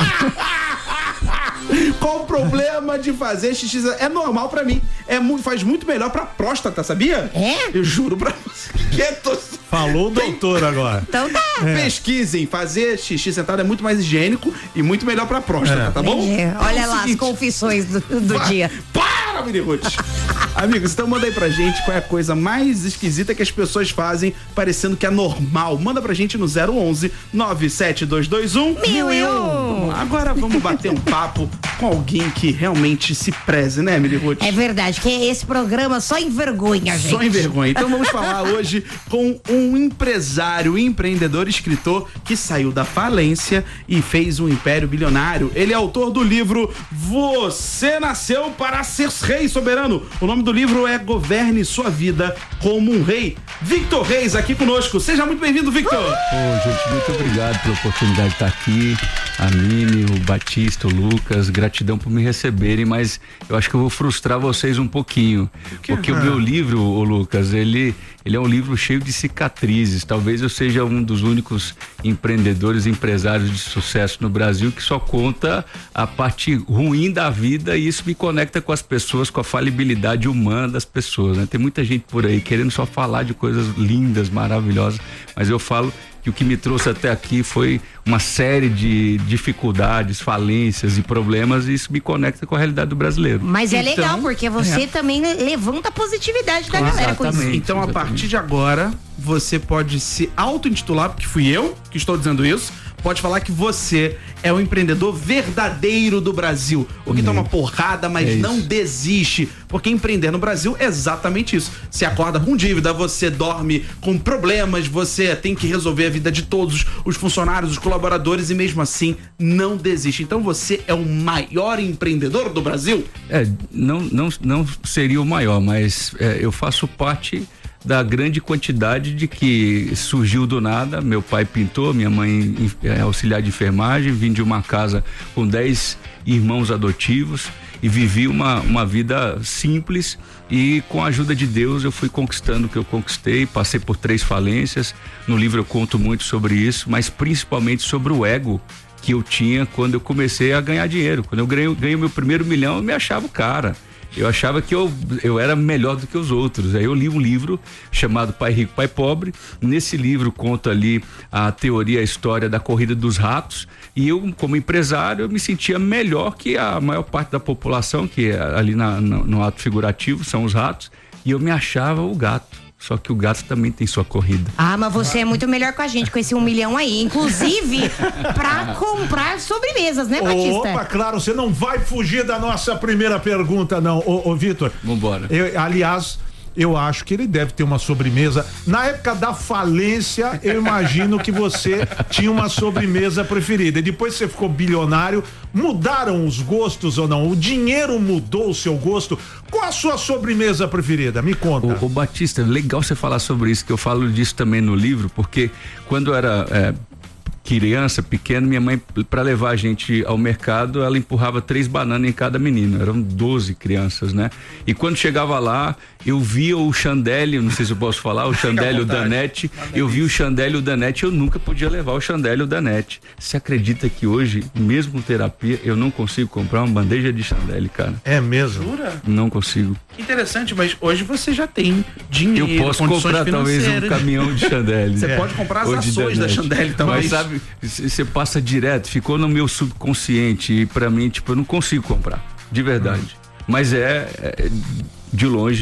Qual o problema de fazer xixi? É normal pra mim. É muito, faz muito melhor pra próstata, sabia? É? Eu juro pra você. Que é to... Falou o doutor agora. Então tá. Pesquisem, fazer xixi sentado é muito mais higiênico e muito melhor pra próstata, É. tá bom? É, olha É o lá as seguinte, confissões do, do vai, dia. Para, Mini Ruth. Amigos, então manda aí pra gente qual é a coisa mais esquisita que as pessoas fazem parecendo que é normal. Manda pra gente no zero onze nove sete dois dois um Mil e um. Agora vamos bater um papo com alguém que realmente se preze, né, Mini Ruth? É verdade, que esse programa só envergonha, gente. Só em vergonha. Então vamos falar hoje com um empresário, empreendedor, escritor que saiu da falência e fez um império bilionário. Ele é autor do livro Você Nasceu para Ser Rei Soberano. O nome do livro é Governe Sua Vida como um Rei. Victor Reis aqui conosco. Seja muito bem-vindo, Victor. Ô, gente, muito obrigado pela oportunidade de estar aqui. A Mini, o Batista, o Lucas, gratidão por me receberem, mas eu acho que eu vou frustrar vocês um pouquinho. Porque o meu livro, ô Lucas, ele, ele é um livro cheio de cicatrizes. Talvez eu seja um dos únicos empreendedores, empresários de sucesso no Brasil que só conta a parte ruim da vida, e isso me conecta com as pessoas, com a falibilidade humana das pessoas, né? Tem muita gente por aí querendo só falar de coisas lindas, maravilhosas, mas eu falo que o que me trouxe até aqui foi uma série de dificuldades, falências e problemas, e isso me conecta com a realidade do brasileiro. Mas é Então, legal, porque você é. também levanta a positividade da galera com isso. Exatamente. Então, a exatamente. partir de agora, você pode se auto-intitular, porque fui eu que estou dizendo isso. Pode falar que você é o empreendedor verdadeiro do Brasil. O que toma porrada, mas É não isso. desiste. Porque empreender no Brasil é exatamente isso. Você acorda com dívida, você dorme com problemas, você tem que resolver a vida de todos os funcionários, os colaboradores, e mesmo assim não desiste. Então você é o maior empreendedor do Brasil? É, não, não, não seria o maior, mas é, eu faço parte da grande quantidade de que surgiu do nada. Meu pai pintor, minha mãe é auxiliar de enfermagem, vim de uma casa com dez irmãos adotivos e vivi uma, uma vida simples, e com a ajuda de Deus eu fui conquistando o que eu conquistei. Passei por três falências. No livro eu conto muito sobre isso, mas principalmente sobre o ego que eu tinha quando eu comecei a ganhar dinheiro. Quando eu ganhei, ganhei o meu primeiro milhão, eu me achava o cara. Eu achava que eu, eu era melhor do que os outros. Aí eu li um livro chamado Pai Rico, Pai Pobre. Nesse livro conta ali a teoria, a história da corrida dos ratos. E eu, como empresário, eu me sentia melhor que a maior parte da população, que é ali na, no, no ato figurativo são os ratos. E eu me achava o gato. Só que o gato também tem sua corrida. Ah, mas você é muito melhor com a gente, com esse um milhão aí. Inclusive, pra comprar sobremesas, né, Batista? Opa, claro, você não vai fugir da nossa primeira pergunta, não. Ô, ô Vitor. Vambora. Eu, aliás, eu acho que ele deve ter uma sobremesa. Na época da falência, eu imagino que você tinha uma sobremesa preferida. E depois você ficou bilionário. Mudaram os gostos ou não? O dinheiro mudou o seu gosto? Qual a sua sobremesa preferida? Me conta. Ô, ô Batista, legal você falar sobre isso, que eu falo disso também no livro, porque quando eu era é, criança, pequeno, minha mãe, para levar a gente ao mercado, ela empurrava três bananas em cada menino. Eram doze crianças, né? E quando chegava lá, eu via o Chandelle, não sei se eu posso falar, o Chandelle e o Danete. Eu vi o Chandelle e o Danete, eu nunca podia levar o Chandelle e o Danete. Você acredita que hoje, mesmo com terapia, eu não consigo comprar uma bandeja de Chandelle, cara? É mesmo? Jura? Não consigo. Que interessante, mas hoje você já tem dinheiro, Eu posso comprar talvez um caminhão de Chandelle. Você É. pode comprar as Ou de ações da Danete. Chandelle também. Mas sabe, você passa direto, ficou no meu subconsciente, e pra mim, tipo, eu não consigo comprar, de verdade. Hum. Mas é, é de longe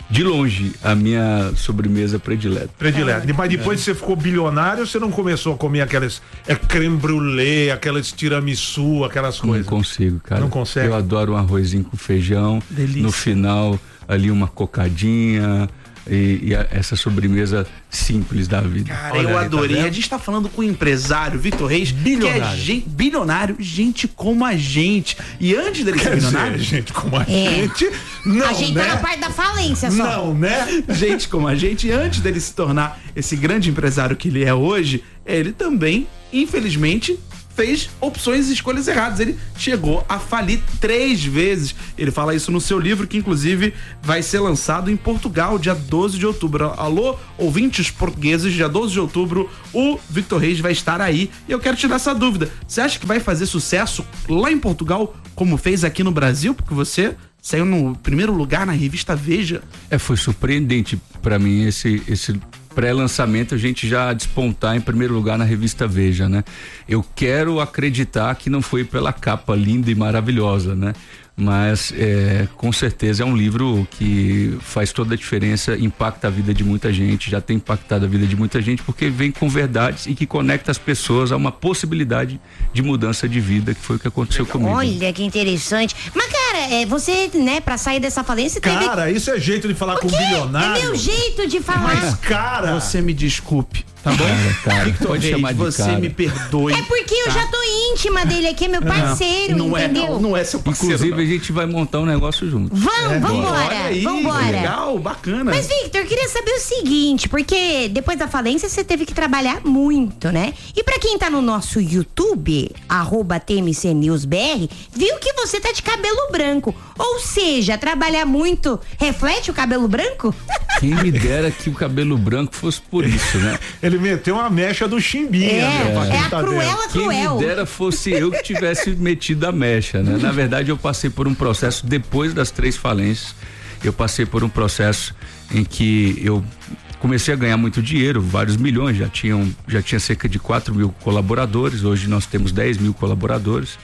de longe, a minha sobremesa predileta. Predileta. Mas depois que você ficou bilionário, você não começou a comer aquelas é, creme brulee, aquelas tiramisu, aquelas coisas? Não consigo, cara. Não consegue? Eu adoro um arrozinho com feijão. Delícia. No final, ali uma cocadinha. E, e a, essa sobremesa simples da vida. Cara, eu adorei. A gente tá falando com um empresário, Victor Reis, bilionário. Que é gente, bilionário, gente como a gente. E antes dele ser bilionário, gente como a É. gente, não, a gente né? tá na parte da falência só. Não, né? Gente como a gente, antes dele se tornar esse grande empresário que ele é hoje, ele também, infelizmente, fez opções e escolhas erradas. Ele chegou a falir três vezes. Ele fala isso no seu livro, que inclusive vai ser lançado em Portugal, dia doze de outubro. Alô, ouvintes portugueses, dia doze de outubro, o Victor Reis vai estar aí. E eu quero tirar essa dúvida. Você acha que vai fazer sucesso lá em Portugal, como fez aqui no Brasil? Porque você saiu no primeiro lugar na revista Veja. É, foi surpreendente pra mim esse, esse pré-lançamento, a gente já despontar em primeiro lugar na revista Veja, né? Eu quero acreditar que não foi pela capa linda e maravilhosa, né? Mas é, com certeza é um livro que faz toda a diferença, impacta a vida de muita gente, já tem impactado a vida de muita gente, porque vem com verdades e que conecta as pessoas a uma possibilidade de mudança de vida, que foi o que aconteceu comigo. Olha que interessante. Mas, cara, é, você, né, pra sair dessa falência... Cara, teve... isso é jeito de falar com um bilionário. É meu jeito de falar. Mas, cara... Você me desculpe, tá bom? Cara, Victor pode Reis, chamar de você cara. me perdoe. É porque eu tá? já tô íntima dele aqui, é meu parceiro, não, não entendeu? É, não, não é seu parceiro. Inclusive, não. a gente vai montar um negócio junto. Vamos, É, vambora, Olha aí, vambora. legal, bacana. Mas, Victor, eu queria saber o seguinte, porque depois da falência você teve que trabalhar muito, né? E pra quem tá no nosso YouTube, arroba T M C News B R, viu que você tá de cabelo branco. Ou seja, trabalhar muito reflete o cabelo branco? Quem me dera que o cabelo branco fosse por isso, né? Ele meteu uma mecha do Chimbinha. É, né, pra quem é a tá cruela vendo. Quem cruel. me dera fosse eu que tivesse metido a mecha, né? Na verdade, eu passei por um processo depois das três falências. Eu passei por um processo em que eu comecei a ganhar muito dinheiro, vários milhões, já tinham, já tinha cerca de quatro mil colaboradores, hoje nós temos dez mil colaboradores,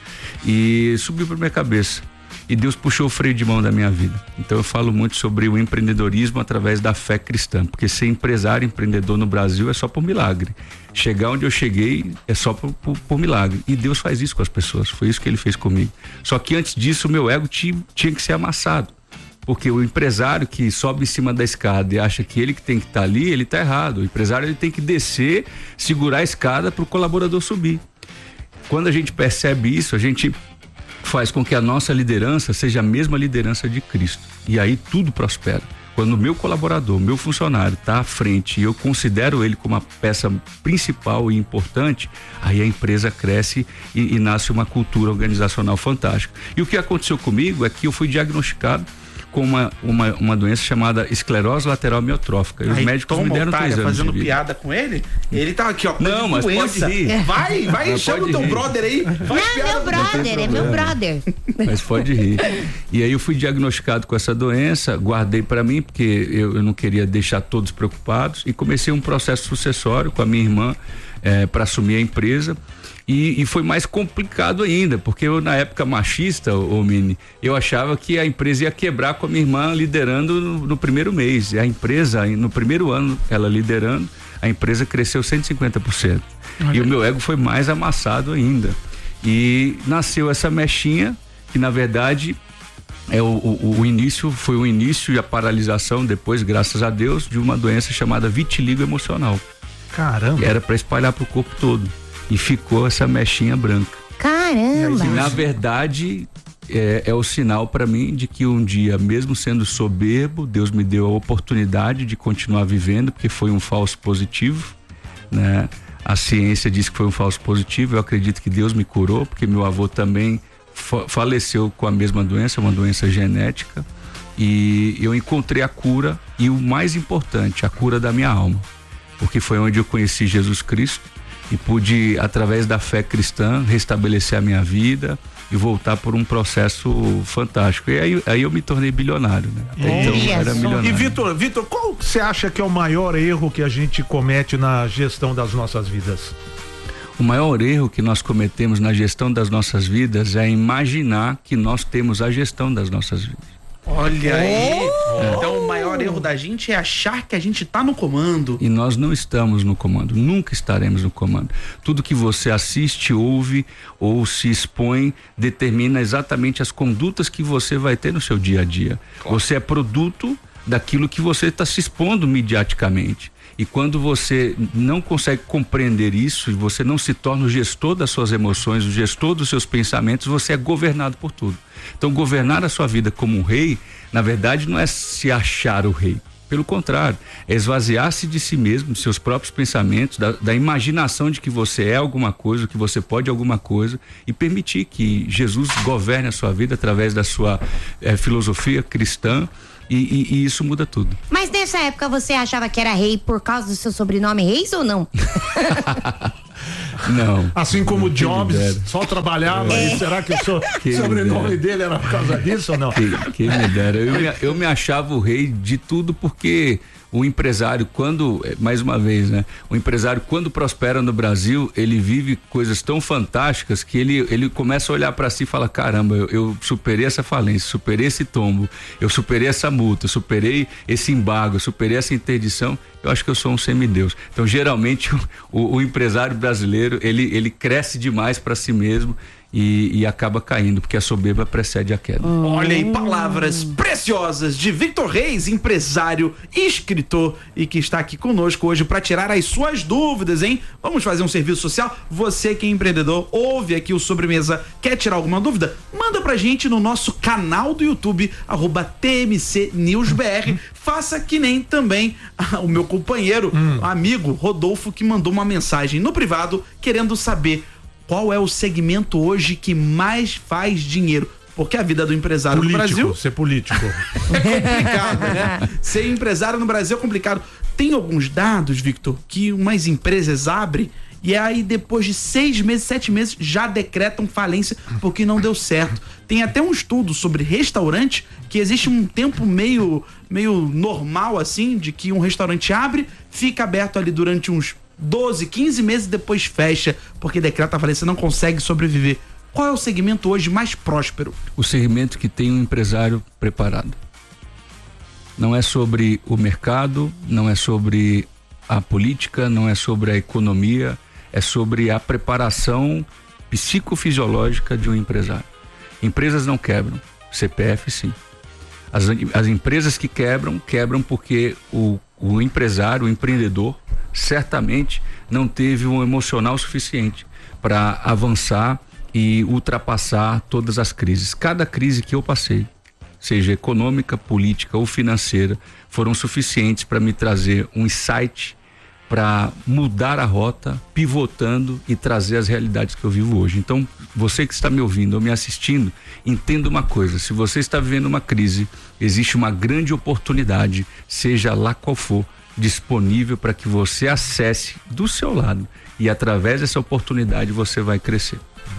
e subiu para minha cabeça. E Deus puxou o freio de mão da minha vida. Então eu falo muito sobre o empreendedorismo através da fé cristã, porque ser empresário, empreendedor no Brasil é só por milagre. Chegar onde eu cheguei é só por, por, por milagre. E Deus faz isso com as pessoas, foi isso que ele fez comigo. Só que antes disso o meu ego tinha, tinha que ser amassado. Porque o empresário que sobe em cima da escada e acha que ele que tem que estar ali, ele está errado. O empresário ele tem que descer, segurar a escada para o colaborador subir. Quando a gente percebe isso, a gente faz com que a nossa liderança seja a mesma liderança de Cristo. E aí tudo prospera. Quando o meu colaborador, meu funcionário está à frente e eu considero ele como a peça principal e importante, aí a empresa cresce e, e nasce uma cultura organizacional fantástica. E o que aconteceu comigo é que eu fui diagnosticado com uma, uma, uma doença chamada esclerose lateral amiotrófica. E os Aí, médicos toma me deram otária, três anos fazendo de vida. piada com ele, ele tá aqui, ó. Não, mas doença. pode rir. Vai, vai, Mas chama o pode teu rir. brother aí. Faz Não, é piada meu com brother, é meu brother. Mas pode rir. E aí eu fui diagnosticado com essa doença, guardei para mim, porque eu, eu não queria deixar todos preocupados, e comecei um processo sucessório com a minha irmã eh, para assumir a empresa. E, e foi mais complicado ainda, porque eu, na época machista, ô Mini, eu achava que a empresa ia quebrar com a minha irmã liderando no, no primeiro mês. E a empresa, no primeiro ano, ela liderando, a empresa cresceu cento e cinquenta por cento. E o meu ego foi mais amassado ainda. E nasceu essa mechinha, que na verdade é o, o, o início, foi o início e a paralisação depois, graças a Deus, de uma doença chamada vitiligo emocional. Caramba. Que era para espalhar pro corpo todo. E ficou essa mechinha branca. Caramba! E, na verdade, é, é o sinal para mim de que um dia, mesmo sendo soberbo, Deus me deu a oportunidade de continuar vivendo, porque foi um falso positivo, né? A ciência diz que foi um falso positivo, eu acredito que Deus me curou, porque meu avô também fa- faleceu com a mesma doença, uma doença genética, e eu encontrei a cura, e o mais importante, a cura da minha alma, porque foi onde eu conheci Jesus Cristo, e pude, através da fé cristã, restabelecer a minha vida e voltar por um processo fantástico. E aí, aí eu me tornei bilionário, né? Então eu era milionário. E Vitor, Vitor, qual você acha que é o maior erro que a gente comete na gestão das nossas vidas? O maior erro que nós cometemos na gestão das nossas vidas é imaginar que nós temos a gestão das nossas vidas. Olha aí. É. Então o maior maior erro da gente é achar que a gente tá no comando. E nós não estamos no comando, nunca estaremos no comando. Tudo que você assiste, ouve ou se expõe determina exatamente as condutas que você vai ter no seu dia a dia. Claro. Você é produto daquilo que você está se expondo mediaticamente. E quando você não consegue compreender isso e você não se torna o gestor das suas emoções, o gestor dos seus pensamentos, você é governado por tudo. Então, governar a sua vida como um rei, na verdade, não é se achar o rei. Pelo contrário, é esvaziar-se de si mesmo, de seus próprios pensamentos, da, da imaginação de que você é alguma coisa, que você pode alguma coisa, e permitir que Jesus governe a sua vida através da sua eh, filosofia cristã. E, e, e isso muda tudo. Mas nessa época você achava que era rei por causa do seu sobrenome Reis ou não? Não. Assim como o Jobs só trabalhava, é. E será que o so, sobrenome dele era por causa disso ou não? Quem, quem me dera. Eu me, eu me achava o rei de tudo porque o empresário, quando, mais uma vez, né? O empresário, quando prospera no Brasil, ele vive coisas tão fantásticas que ele, ele começa a olhar para si e fala, caramba, eu, eu superei essa falência, superei esse tombo, eu superei essa multa, eu superei esse embargo, eu superei essa interdição, eu acho que eu sou um semideus. Então, geralmente, o, o, o empresário brasileiro, ele, ele cresce demais para si mesmo E, e acaba caindo, porque a soberba precede a queda. Olha aí, palavras preciosas de Victor Reis, empresário, escritor e que está aqui conosco hoje para tirar as suas dúvidas, hein? Vamos fazer um serviço social? Você que é empreendedor, ouve aqui o Sobremesa, quer tirar alguma dúvida? Manda pra gente no nosso canal do YouTube, arroba T M C News B R. Faça que nem também o meu companheiro, hum. amigo Rodolfo, que mandou uma mensagem no privado querendo saber qual é o segmento hoje que mais faz dinheiro? Porque a vida do empresário político, no Brasil... ser político. É complicado, né? Ser empresário no Brasil é complicado. Tem alguns dados, Victor, que umas empresas abrem e aí depois de seis meses, sete meses, já decretam falência porque não deu certo. Tem até um estudo sobre restaurante que existe um tempo meio, meio normal, assim, de que um restaurante abre, fica aberto ali durante uns doze, quinze meses e depois fecha, porque decreta a falência, não consegue sobreviver. Qual é o segmento hoje mais próspero? O segmento que tem um empresário preparado. Não é sobre o mercado, não é sobre a política, não é sobre a economia, é sobre a preparação psicofisiológica de um empresário. Empresas não quebram, C P F sim. As, as empresas que quebram, quebram porque o, o empresário, o empreendedor, certamente não teve um emocional suficiente para avançar e ultrapassar todas as crises. Cada crise que eu passei, seja econômica, política ou financeira, foram suficientes para me trazer um insight para mudar a rota, pivotando e trazer as realidades que eu vivo hoje. Então, você que está me ouvindo ou me assistindo, entenda uma coisa: se você está vivendo uma crise, existe uma grande oportunidade, seja lá qual for, disponível para que você acesse do seu lado e através dessa oportunidade você vai crescer.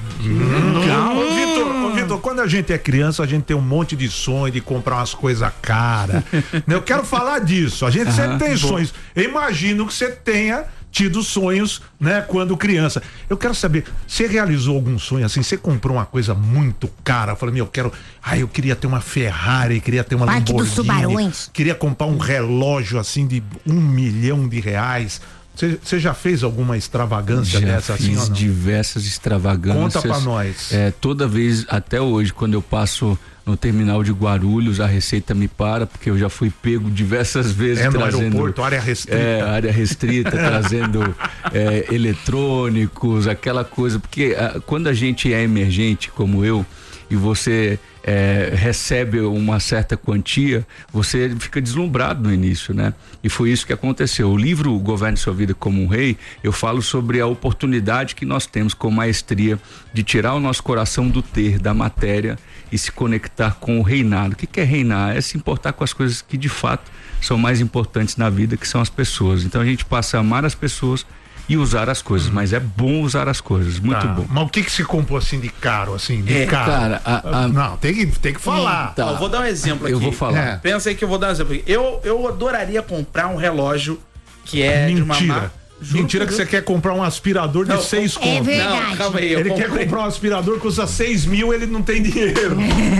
Hum. Ô, Vitor, ô, Vitor, quando a gente é criança, a gente tem um monte de sonho de comprar umas coisas caras. Eu quero falar disso. A gente sempre tem bom. sonhos. Eu imagino que você tenha tido sonhos, né, quando criança. Eu quero saber, você realizou algum sonho assim? Você comprou uma coisa muito cara? Falei, meu, eu quero. Ai, eu queria ter uma Ferrari, queria ter uma Parque Lamborghini. dos Tubarões. Queria comprar um relógio assim de um milhão de reais. Você já fez alguma extravagância já dessa fiz assim ou não? Diversas extravagâncias. Conta pra nós. É, toda vez, até hoje, quando eu passo no terminal de Guarulhos, a Receita me para, porque eu já fui pego diversas vezes. É, no trazendo, aeroporto, área restrita. É, área restrita, trazendo é, eletrônicos, aquela coisa. Porque a, quando a gente é emergente, como eu, e você é, recebe uma certa quantia, você fica deslumbrado no início, né? E foi isso que aconteceu. O livro Governe Sua Vida como um Rei, eu falo sobre a oportunidade que nós temos com maestria de tirar o nosso coração do ter, da matéria, e se conectar com o reinado. O que que é reinar? É se importar com as coisas que de fato são mais importantes na vida, que são as pessoas. Então a gente passa a amar as pessoas e usar as coisas, mas é bom usar as coisas, muito tá. bom. Mas o que que se comprou assim de caro, assim, de é, caro? Cara, a, a... Não, tem que, tem que falar. Tá. Eu vou dar um exemplo aqui. Eu vou falar. É. Pensa aí que eu vou dar um exemplo aqui. Eu, eu adoraria comprar um relógio que é Mentira. de uma marca... Mentira que você quer comprar um aspirador de Não, seis é contos. verdade. Não, calma aí. Eu Ele comprei- quer comprar um aspirador que custa seis mil, ele não tem dinheiro.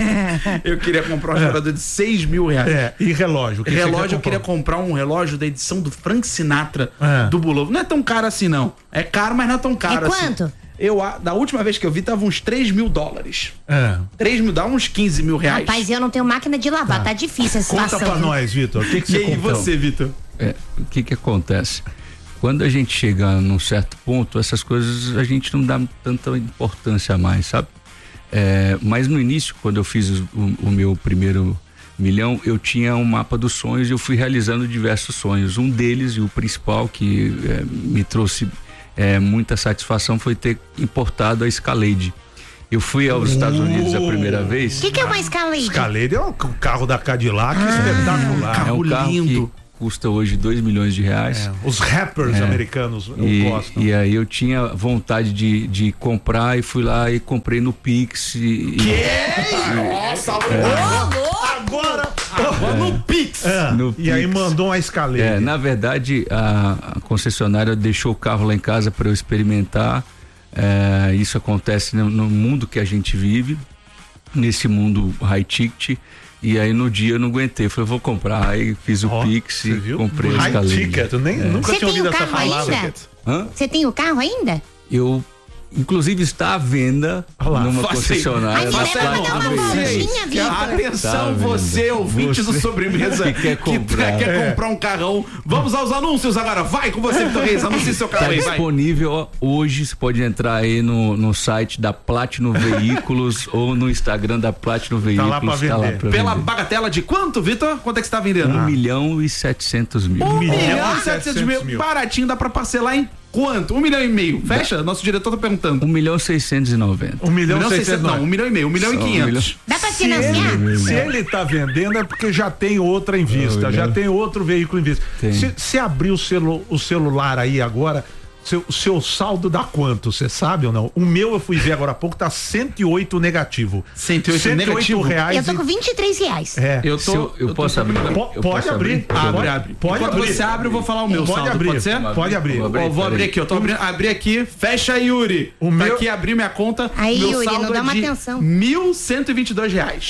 Eu queria comprar um aspirador de seis mil reais. É, e relógio? O que você quer relógio, eu comprar? queria comprar um relógio da edição do Frank Sinatra É. do Bulova. Não é tão caro assim, não. É caro, mas não é tão caro É assim. quanto? Eu, a- da última vez que eu vi, tava uns três mil dólares. É. três mil dá uns quinze mil reais. Rapaz, eu não tenho máquina de lavar, tá, difícil a situação. Conta pra nós, Vitor. O que, que E você aí, comprou? você, Vitor? É, o que que acontece? Quando a gente chega num certo ponto, essas coisas a gente não dá tanta importância mais, sabe? É, mas no início, quando eu fiz o, o meu primeiro milhão, eu tinha um mapa dos sonhos e eu fui realizando diversos sonhos. Um deles, e o principal que é, me trouxe é, muita satisfação, foi ter importado a Escalade. Eu fui aos Estados Unidos a primeira vez. O que, que é uma Escalade? Escalade é um carro da Cadillac espetacular. É um carro que custa hoje dois milhões de reais. É, os rappers É. americanos eu E, gostam. e aí eu tinha vontade de, de comprar e fui lá e comprei no Pix. E, e- Nossa, É. agora, agora no Pix. É, No e aí Pix. mandou uma Escalade. É, na verdade, a, a concessionária deixou o carro lá em casa para eu experimentar. É, isso acontece no, no mundo que a gente vive, nesse mundo high ticket. E aí no dia eu não aguentei, falei, vou comprar. Aí fiz o Pix e comprei a High Escalade. ticket, eu nem, É. nunca Você tinha tem ouvido o essa carro palavra. ainda? Hã? Você tem o carro ainda? Eu, inclusive, está à venda lá. numa Faça aí. concessionária. Ai, me na leva Platinum pra dar uma Veículos. voltinha, Vitor. Atenção, Tá à venda. você, ouvinte do Você Sobremesa, que quer comprar, que quer É. comprar um carrão. Vamos aos anúncios agora. Vai com você, Vitor Reis. Anuncie seu carro Tá aí, vai. disponível ó, hoje, você pode entrar aí no, no site da Platinum Veículos ou no Instagram da Platinum Veículos. lá pra vender. Pela bagatela de quanto, Vitor? Quanto é que você tá vendendo? Um milhão e setecentos mil. Um milhão e setecentos mil. Baratinho, dá pra parcelar em quanto? Um milhão e meio. Fecha? Nosso diretor tá perguntando. Um milhão seiscentos e noventa. Um milhão e seiscentos, seiscentos, não, um milhão e meio. Um milhão e Só um quinhentos. Dá pra Se financiar? ele, se ele tá vendendo é porque já tem outra em vista, Não, já não. tem outro veículo em vista. Tem. Se, se abrir o, celu, o celular aí agora, seu, seu saldo dá quanto? Você sabe ou não? O meu eu fui ver agora há pouco, tá cento e oito negativo. cento e oito negativo? reais. Eu tô e- com vinte e três reais. É. Eu Se tô. eu, eu posso abrir? Po- Eu pode posso abrir. Deixa eu Abre, abrir. abre. Pode Enquanto abrir. você abre, eu vou falar o meu Pode saldo. abrir. Pode ser? Pode abrir. Vou abrir. Ó, vou abrir peraí. aqui, eu tô abrindo, abri aqui, fecha Yuri. O Tá meu- aqui, abri minha conta. Aí, meu Yuri, saldo não dá é uma de atenção. mil cento e vinte e dois reais.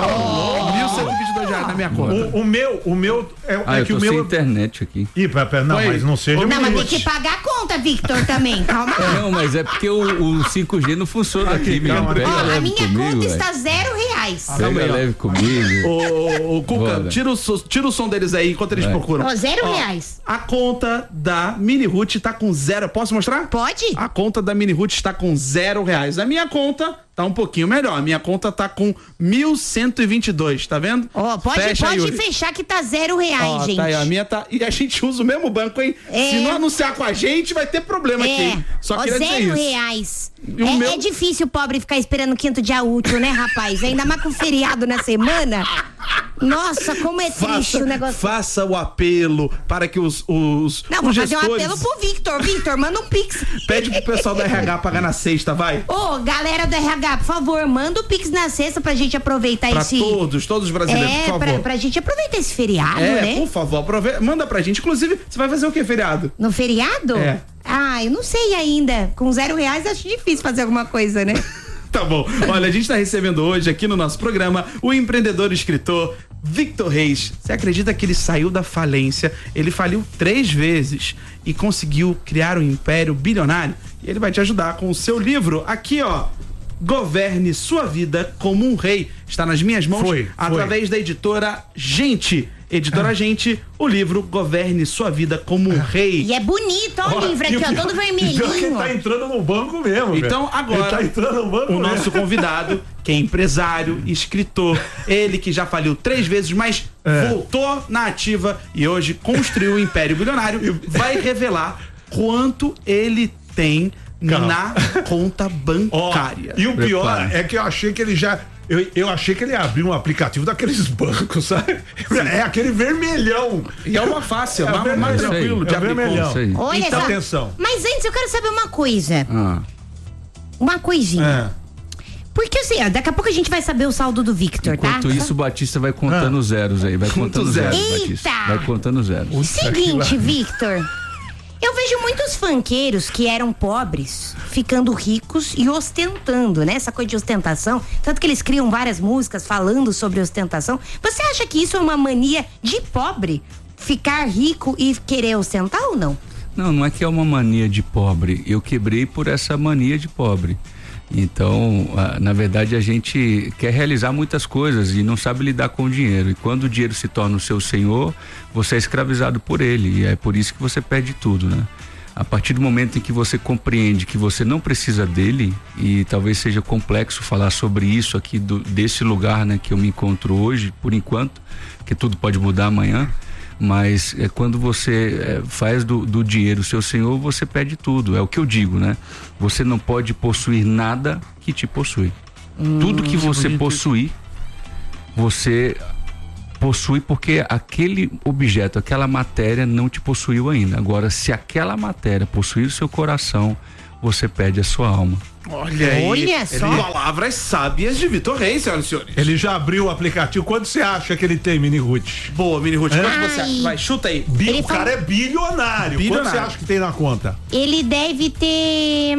Oh! mil cento e vinte e dois reais na minha conta. O, o meu, o meu é, Ah, é eu que tô o sem meu. internet aqui. Ih, pera, pera, não, Oi. mas não seja. Não, mas tem humilde. que pagar a conta, Victor, também. Calma lá. Não, mas é porque o, o cinco G não funciona aqui, minha calma, Pega Ó, a leve minha comigo, conta velho. está zero reais. Calma aí, Pega ó. leve comigo. Ô, ô, ô, Cuca, Bora. tira o, so- tira o som deles aí enquanto eles Vai. procuram. Ó, zero Ó, reais. A conta da Mini Root tá com zero. Posso mostrar? Pode? A conta da Mini Root está com zero reais. A minha conta tá um pouquinho melhor. A minha conta tá com mil cento e vinte e dois, tá vendo? Ó, pode, Fecha, pode Yuri. fechar que tá zero reais, Ó, gente. tá aí, a minha tá. E a gente usa o mesmo banco, hein? É. Se não anunciar com a gente, vai ter problema aqui. É, hein? Só ó, queria dizer zero isso. reais. E o É, meu- é difícil o pobre ficar esperando o quinto dia útil, né, rapaz? Ainda mais com feriado na semana. Nossa, como é triste Faça, o negócio. faça o apelo para que os, os, Não, os vou fazer um gestores... apelo pro Victor. Victor, manda um pix. Pede pro pessoal do R H pagar na sexta, vai. Ô, galera do R H, por favor, manda o pix na sexta pra gente aproveitar Pra esse... todos, todos os brasileiros, É, por pra, favor. pra gente aproveitar esse feriado, É, né? por favor, aprove... manda pra gente. Inclusive, você vai fazer o que, feriado? No feriado? É. Ah, eu não sei ainda. Com zero reais acho difícil fazer alguma coisa, né? Tá bom. Olha, a gente tá recebendo hoje aqui no nosso programa o empreendedor e escritor Victor Reis. Você acredita que ele saiu da falência? Ele faliu três vezes e conseguiu criar um império bilionário. E ele vai te ajudar com o seu livro aqui, ó. Governe sua vida como um rei. Está nas minhas mãos Foi, foi. através da editora Gente. Editora Gente, o livro Governe Sua Vida como um Rei. E é bonito, ó, o livro E aqui, ó, pior- todo e pior que vermelhinho. ele tá entrando no banco mesmo. Então, velho. agora, Ele tá entrando no banco o mesmo. nosso convidado, que é empresário, escritor, ele que já faliu três vezes, mas É. voltou na ativa e hoje construiu o Império Bilionário, vai revelar quanto ele tem Calma. na conta Ó, bancária. e o pior Prepara. é que eu achei que ele já. Eu, eu achei que ele abriu um aplicativo daqueles bancos, sabe? É aquele vermelhão. E é uma fácil, É mais, mais vermelhão. tranquilo de É abrir vermelhão. conta. Isso aí. Olha Então, só. atenção. Mas antes eu quero saber uma coisa. Ah, Uma coisinha. É. Porque assim, ó, daqui a pouco a gente vai saber o saldo do Victor, enquanto tá? isso, o Batista vai contando zeros aí. Vai contando zeros. zeros, Eita! Batista. Vai contando zeros. Seguinte, Victor. Eu vejo muitos funkeiros que eram pobres ficando ricos e ostentando, né? Essa coisa de ostentação. Tanto que eles criam várias músicas falando sobre ostentação. Você acha que isso é uma mania de pobre? Ficar rico e querer ostentar ou não? Não, não é que é uma mania de pobre. Eu quebrei por essa mania de pobre. Então, na verdade, a gente quer realizar muitas coisas e não sabe lidar com o dinheiro. E quando o dinheiro se torna o seu senhor, você é escravizado por ele. E é por isso que você perde tudo, né? A partir do momento em que você compreende que você não precisa dele, e talvez seja complexo falar sobre isso aqui do, desse lugar, né, que eu me encontro hoje, por enquanto, que tudo pode mudar amanhã. Mas é quando você é, faz do, do dinheiro o seu senhor, você perde tudo. É o que eu digo, né? Você não pode possuir nada que te possui. Hum, tudo que você possuir, você possui porque aquele objeto, aquela matéria não te possuiu ainda. Agora, se aquela matéria possuir o seu coração, você perde a sua alma. Olha aí. Olha só. Ele... Palavras sábias de Vitor Reis, senhoras e senhores. Ele já abriu o aplicativo. Quanto você acha que ele tem, Mini Ruth? Boa, Mini Ruth. É? Quanto você acha? Vai, chuta aí. Bi... Ele O cara fala... é bilionário. bilionário. Quanto você acha que tem na conta? Ele deve ter...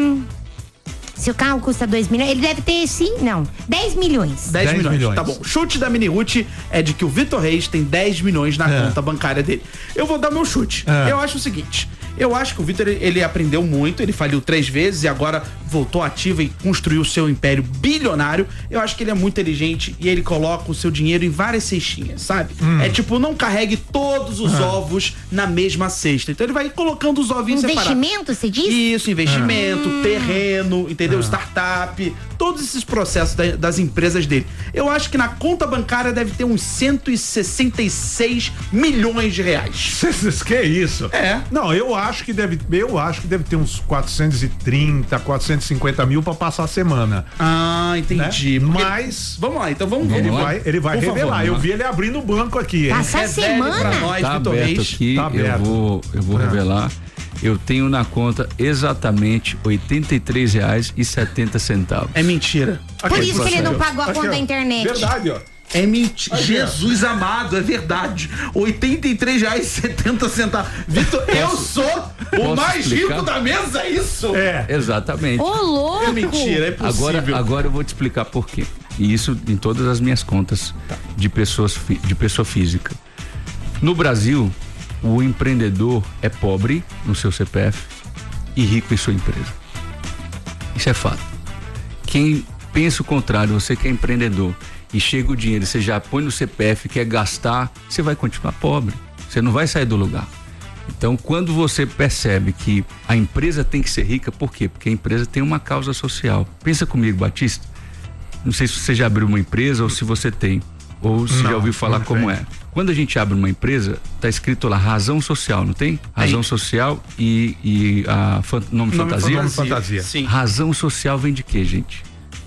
Se o carro custa dois milhões, ele deve ter, sim, não, dez milhões. dez milhões. Tá bom. Chute da Mini Ruth é de que o Vitor Reis tem dez milhões na É. conta bancária dele. Eu vou dar meu chute. É. Eu acho o seguinte. Eu acho que o Vitor, ele aprendeu muito, ele faliu três vezes e agora voltou ativo e construiu o seu império bilionário. Eu acho que ele é muito inteligente e ele coloca o seu dinheiro em várias cestinhas, sabe? Hum. É tipo, não carregue todos os Ah. ovos na mesma cesta. Então ele vai colocando os ovinhos separados. Investimento, você diz? Isso, investimento, Ah. terreno, entendeu? Ah. Startup, todos esses processos da- das empresas dele. Eu acho que na conta bancária deve ter uns cento e sessenta e seis milhões de reais. Que isso? É. Não, eu acho que deve, eu acho que deve ter uns quatrocentos e trinta, quatrocentos e cinquenta mil pra passar a semana. Ah, entendi. Né? Porque- Mas Vamos lá, então vamos, ele vamos lá. vai, ele vai Por revelar. favor, eu vamos vi ele abrindo o banco aqui, hein? Passa a Revele semana. pra nós, Tá Vitor aberto Reis. aqui, Tá eu aberto. vou, eu vou É. revelar. Eu tenho na conta exatamente oitenta e três reais e setenta centavos. É mentira. Por isso que ele não pagou a Aqui, conta ó. da internet. Verdade, ó. É mentira. Aí, Jesus amado, é verdade. oitenta e três reais e setenta centavos. Vitor, eu sou o posso mais explicar? rico da mesa, é isso? É. Exatamente. Ô, louco! É mentira, é possível. Agora, agora eu vou te explicar por quê. E isso em todas as minhas contas de, pessoas, fi- de pessoa física. No Brasil, o empreendedor é pobre no seu C P F e rico em sua empresa. Isso é fato. Quem pensa o contrário, você que é empreendedor e chega o dinheiro, você já põe no C P F, quer gastar, você vai continuar pobre. Você não vai sair do lugar. Então, quando você percebe que a empresa tem que ser rica, por quê? Porque a empresa tem uma causa social. Pensa comigo, Batista. Não sei se você já abriu uma empresa ou se você tem, ou se Não, já ouviu falar não como tem. é. Quando a gente abre uma empresa, tá escrito lá razão social, não tem? Razão social e, e a fan, nome, Nome fantasia. Nome fantasia. Sim. Razão social vem de quê, gente?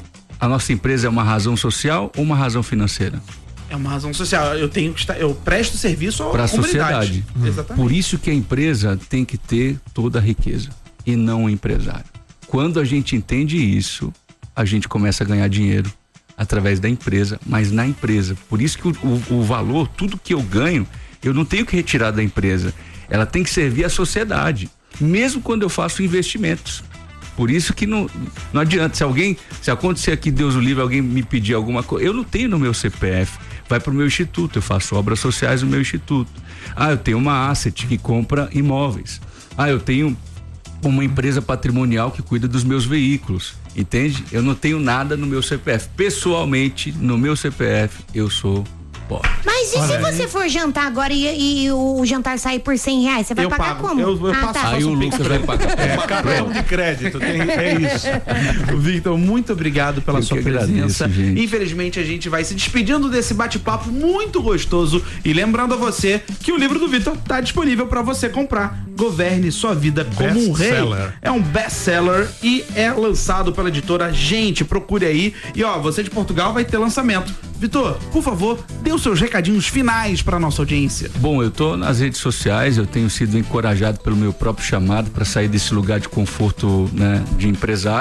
A nossa empresa é uma razão social ou uma razão financeira? É uma razão social. Eu tenho que estar, eu presto serviço à Para a comunidade. sociedade. Exatamente. Por isso que a empresa tem que ter toda a riqueza e não o empresário. Quando a gente entende isso, a gente começa a ganhar dinheiro através da empresa, mas na empresa. Por isso que o, o, o valor, tudo que eu ganho, eu não tenho que retirar da empresa. Ela tem que servir à sociedade, mesmo quando eu faço investimentos. Por isso que não, não adianta. Se alguém, se acontecer aqui, Deus o livre, alguém me pedir alguma coisa, eu não tenho no meu C P F. Vai para o meu instituto, eu faço obras sociais no meu instituto. Ah, eu tenho uma asset que compra imóveis. Ah, eu tenho uma empresa patrimonial que cuida dos meus veículos, entende? Eu não tenho nada no meu C P F. Pessoalmente, no meu C P F, eu sou pobre. Mas e Olha se aí. você for jantar agora e, e o jantar sair por cem reais? Você vai Eu pagar pago. como? Eu- eu ah, passo- tá. Aí o Lucas vai pagar. É, cartão de crédito, tem, é isso. Victor, muito obrigado pela Eu sua que presença. agradeço, gente. Infelizmente, a gente vai se despedindo desse bate-papo muito gostoso. E lembrando a você que o livro do Victor está disponível para você comprar. Governe sua vida como um rei. Best-seller. É um best-seller e é lançado pela editora Gente. Procure aí. E ó, você de Portugal vai ter lançamento. Victor, por favor, dê os seus recadinhos finais para nossa audiência. Bom, eu tô nas redes sociais, eu tenho sido encorajado pelo meu próprio chamado para sair desse lugar de conforto, né, de empresário.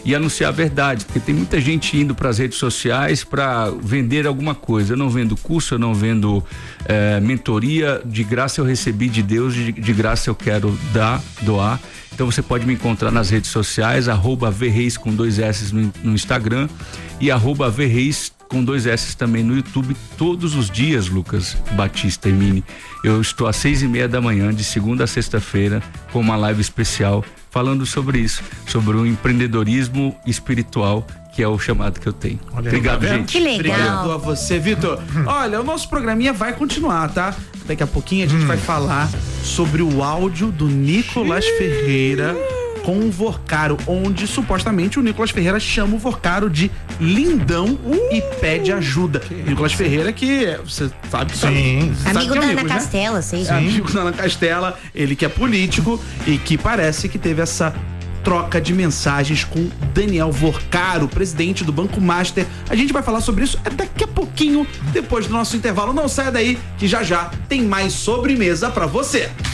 e anunciar a verdade, porque tem muita gente indo para as redes sociais para vender alguma coisa. Eu não vendo curso, eu não vendo é, mentoria, de graça eu recebi de Deus, de, de graça eu quero dar, doar. Então você pode me encontrar nas redes sociais, arroba Verreis com dois S no, no Instagram e arroba Verreis com dois S também no YouTube, todos os dias, Lucas Batista e Mini. Eu estou às seis e meia da manhã, de segunda a sexta-feira, com uma live especial falando sobre isso, sobre o empreendedorismo espiritual, que é o chamado que eu tenho. Olha, obrigado, tá gente. Que legal. Obrigado a você, Vitor. Olha, o nosso programinha vai continuar, tá? Daqui a pouquinho a gente hum. vai falar sobre o áudio do Nicolas Ferreira com o Vorcaro, onde supostamente o Nicolas Ferreira chama o Vorcaro de lindão uh, e pede ajuda. Nicolas Ferreira que você sabe, sim, sabe amigo que é da Ana amigos, Castela, né? sei. É amigo da Ana Castela, ele que é político e que parece que teve essa troca de mensagens com Daniel Vorcaro, presidente do Banco Master. A gente vai falar sobre isso daqui a pouquinho, depois do nosso intervalo. Não saia daí, que já já tem mais sobremesa pra você.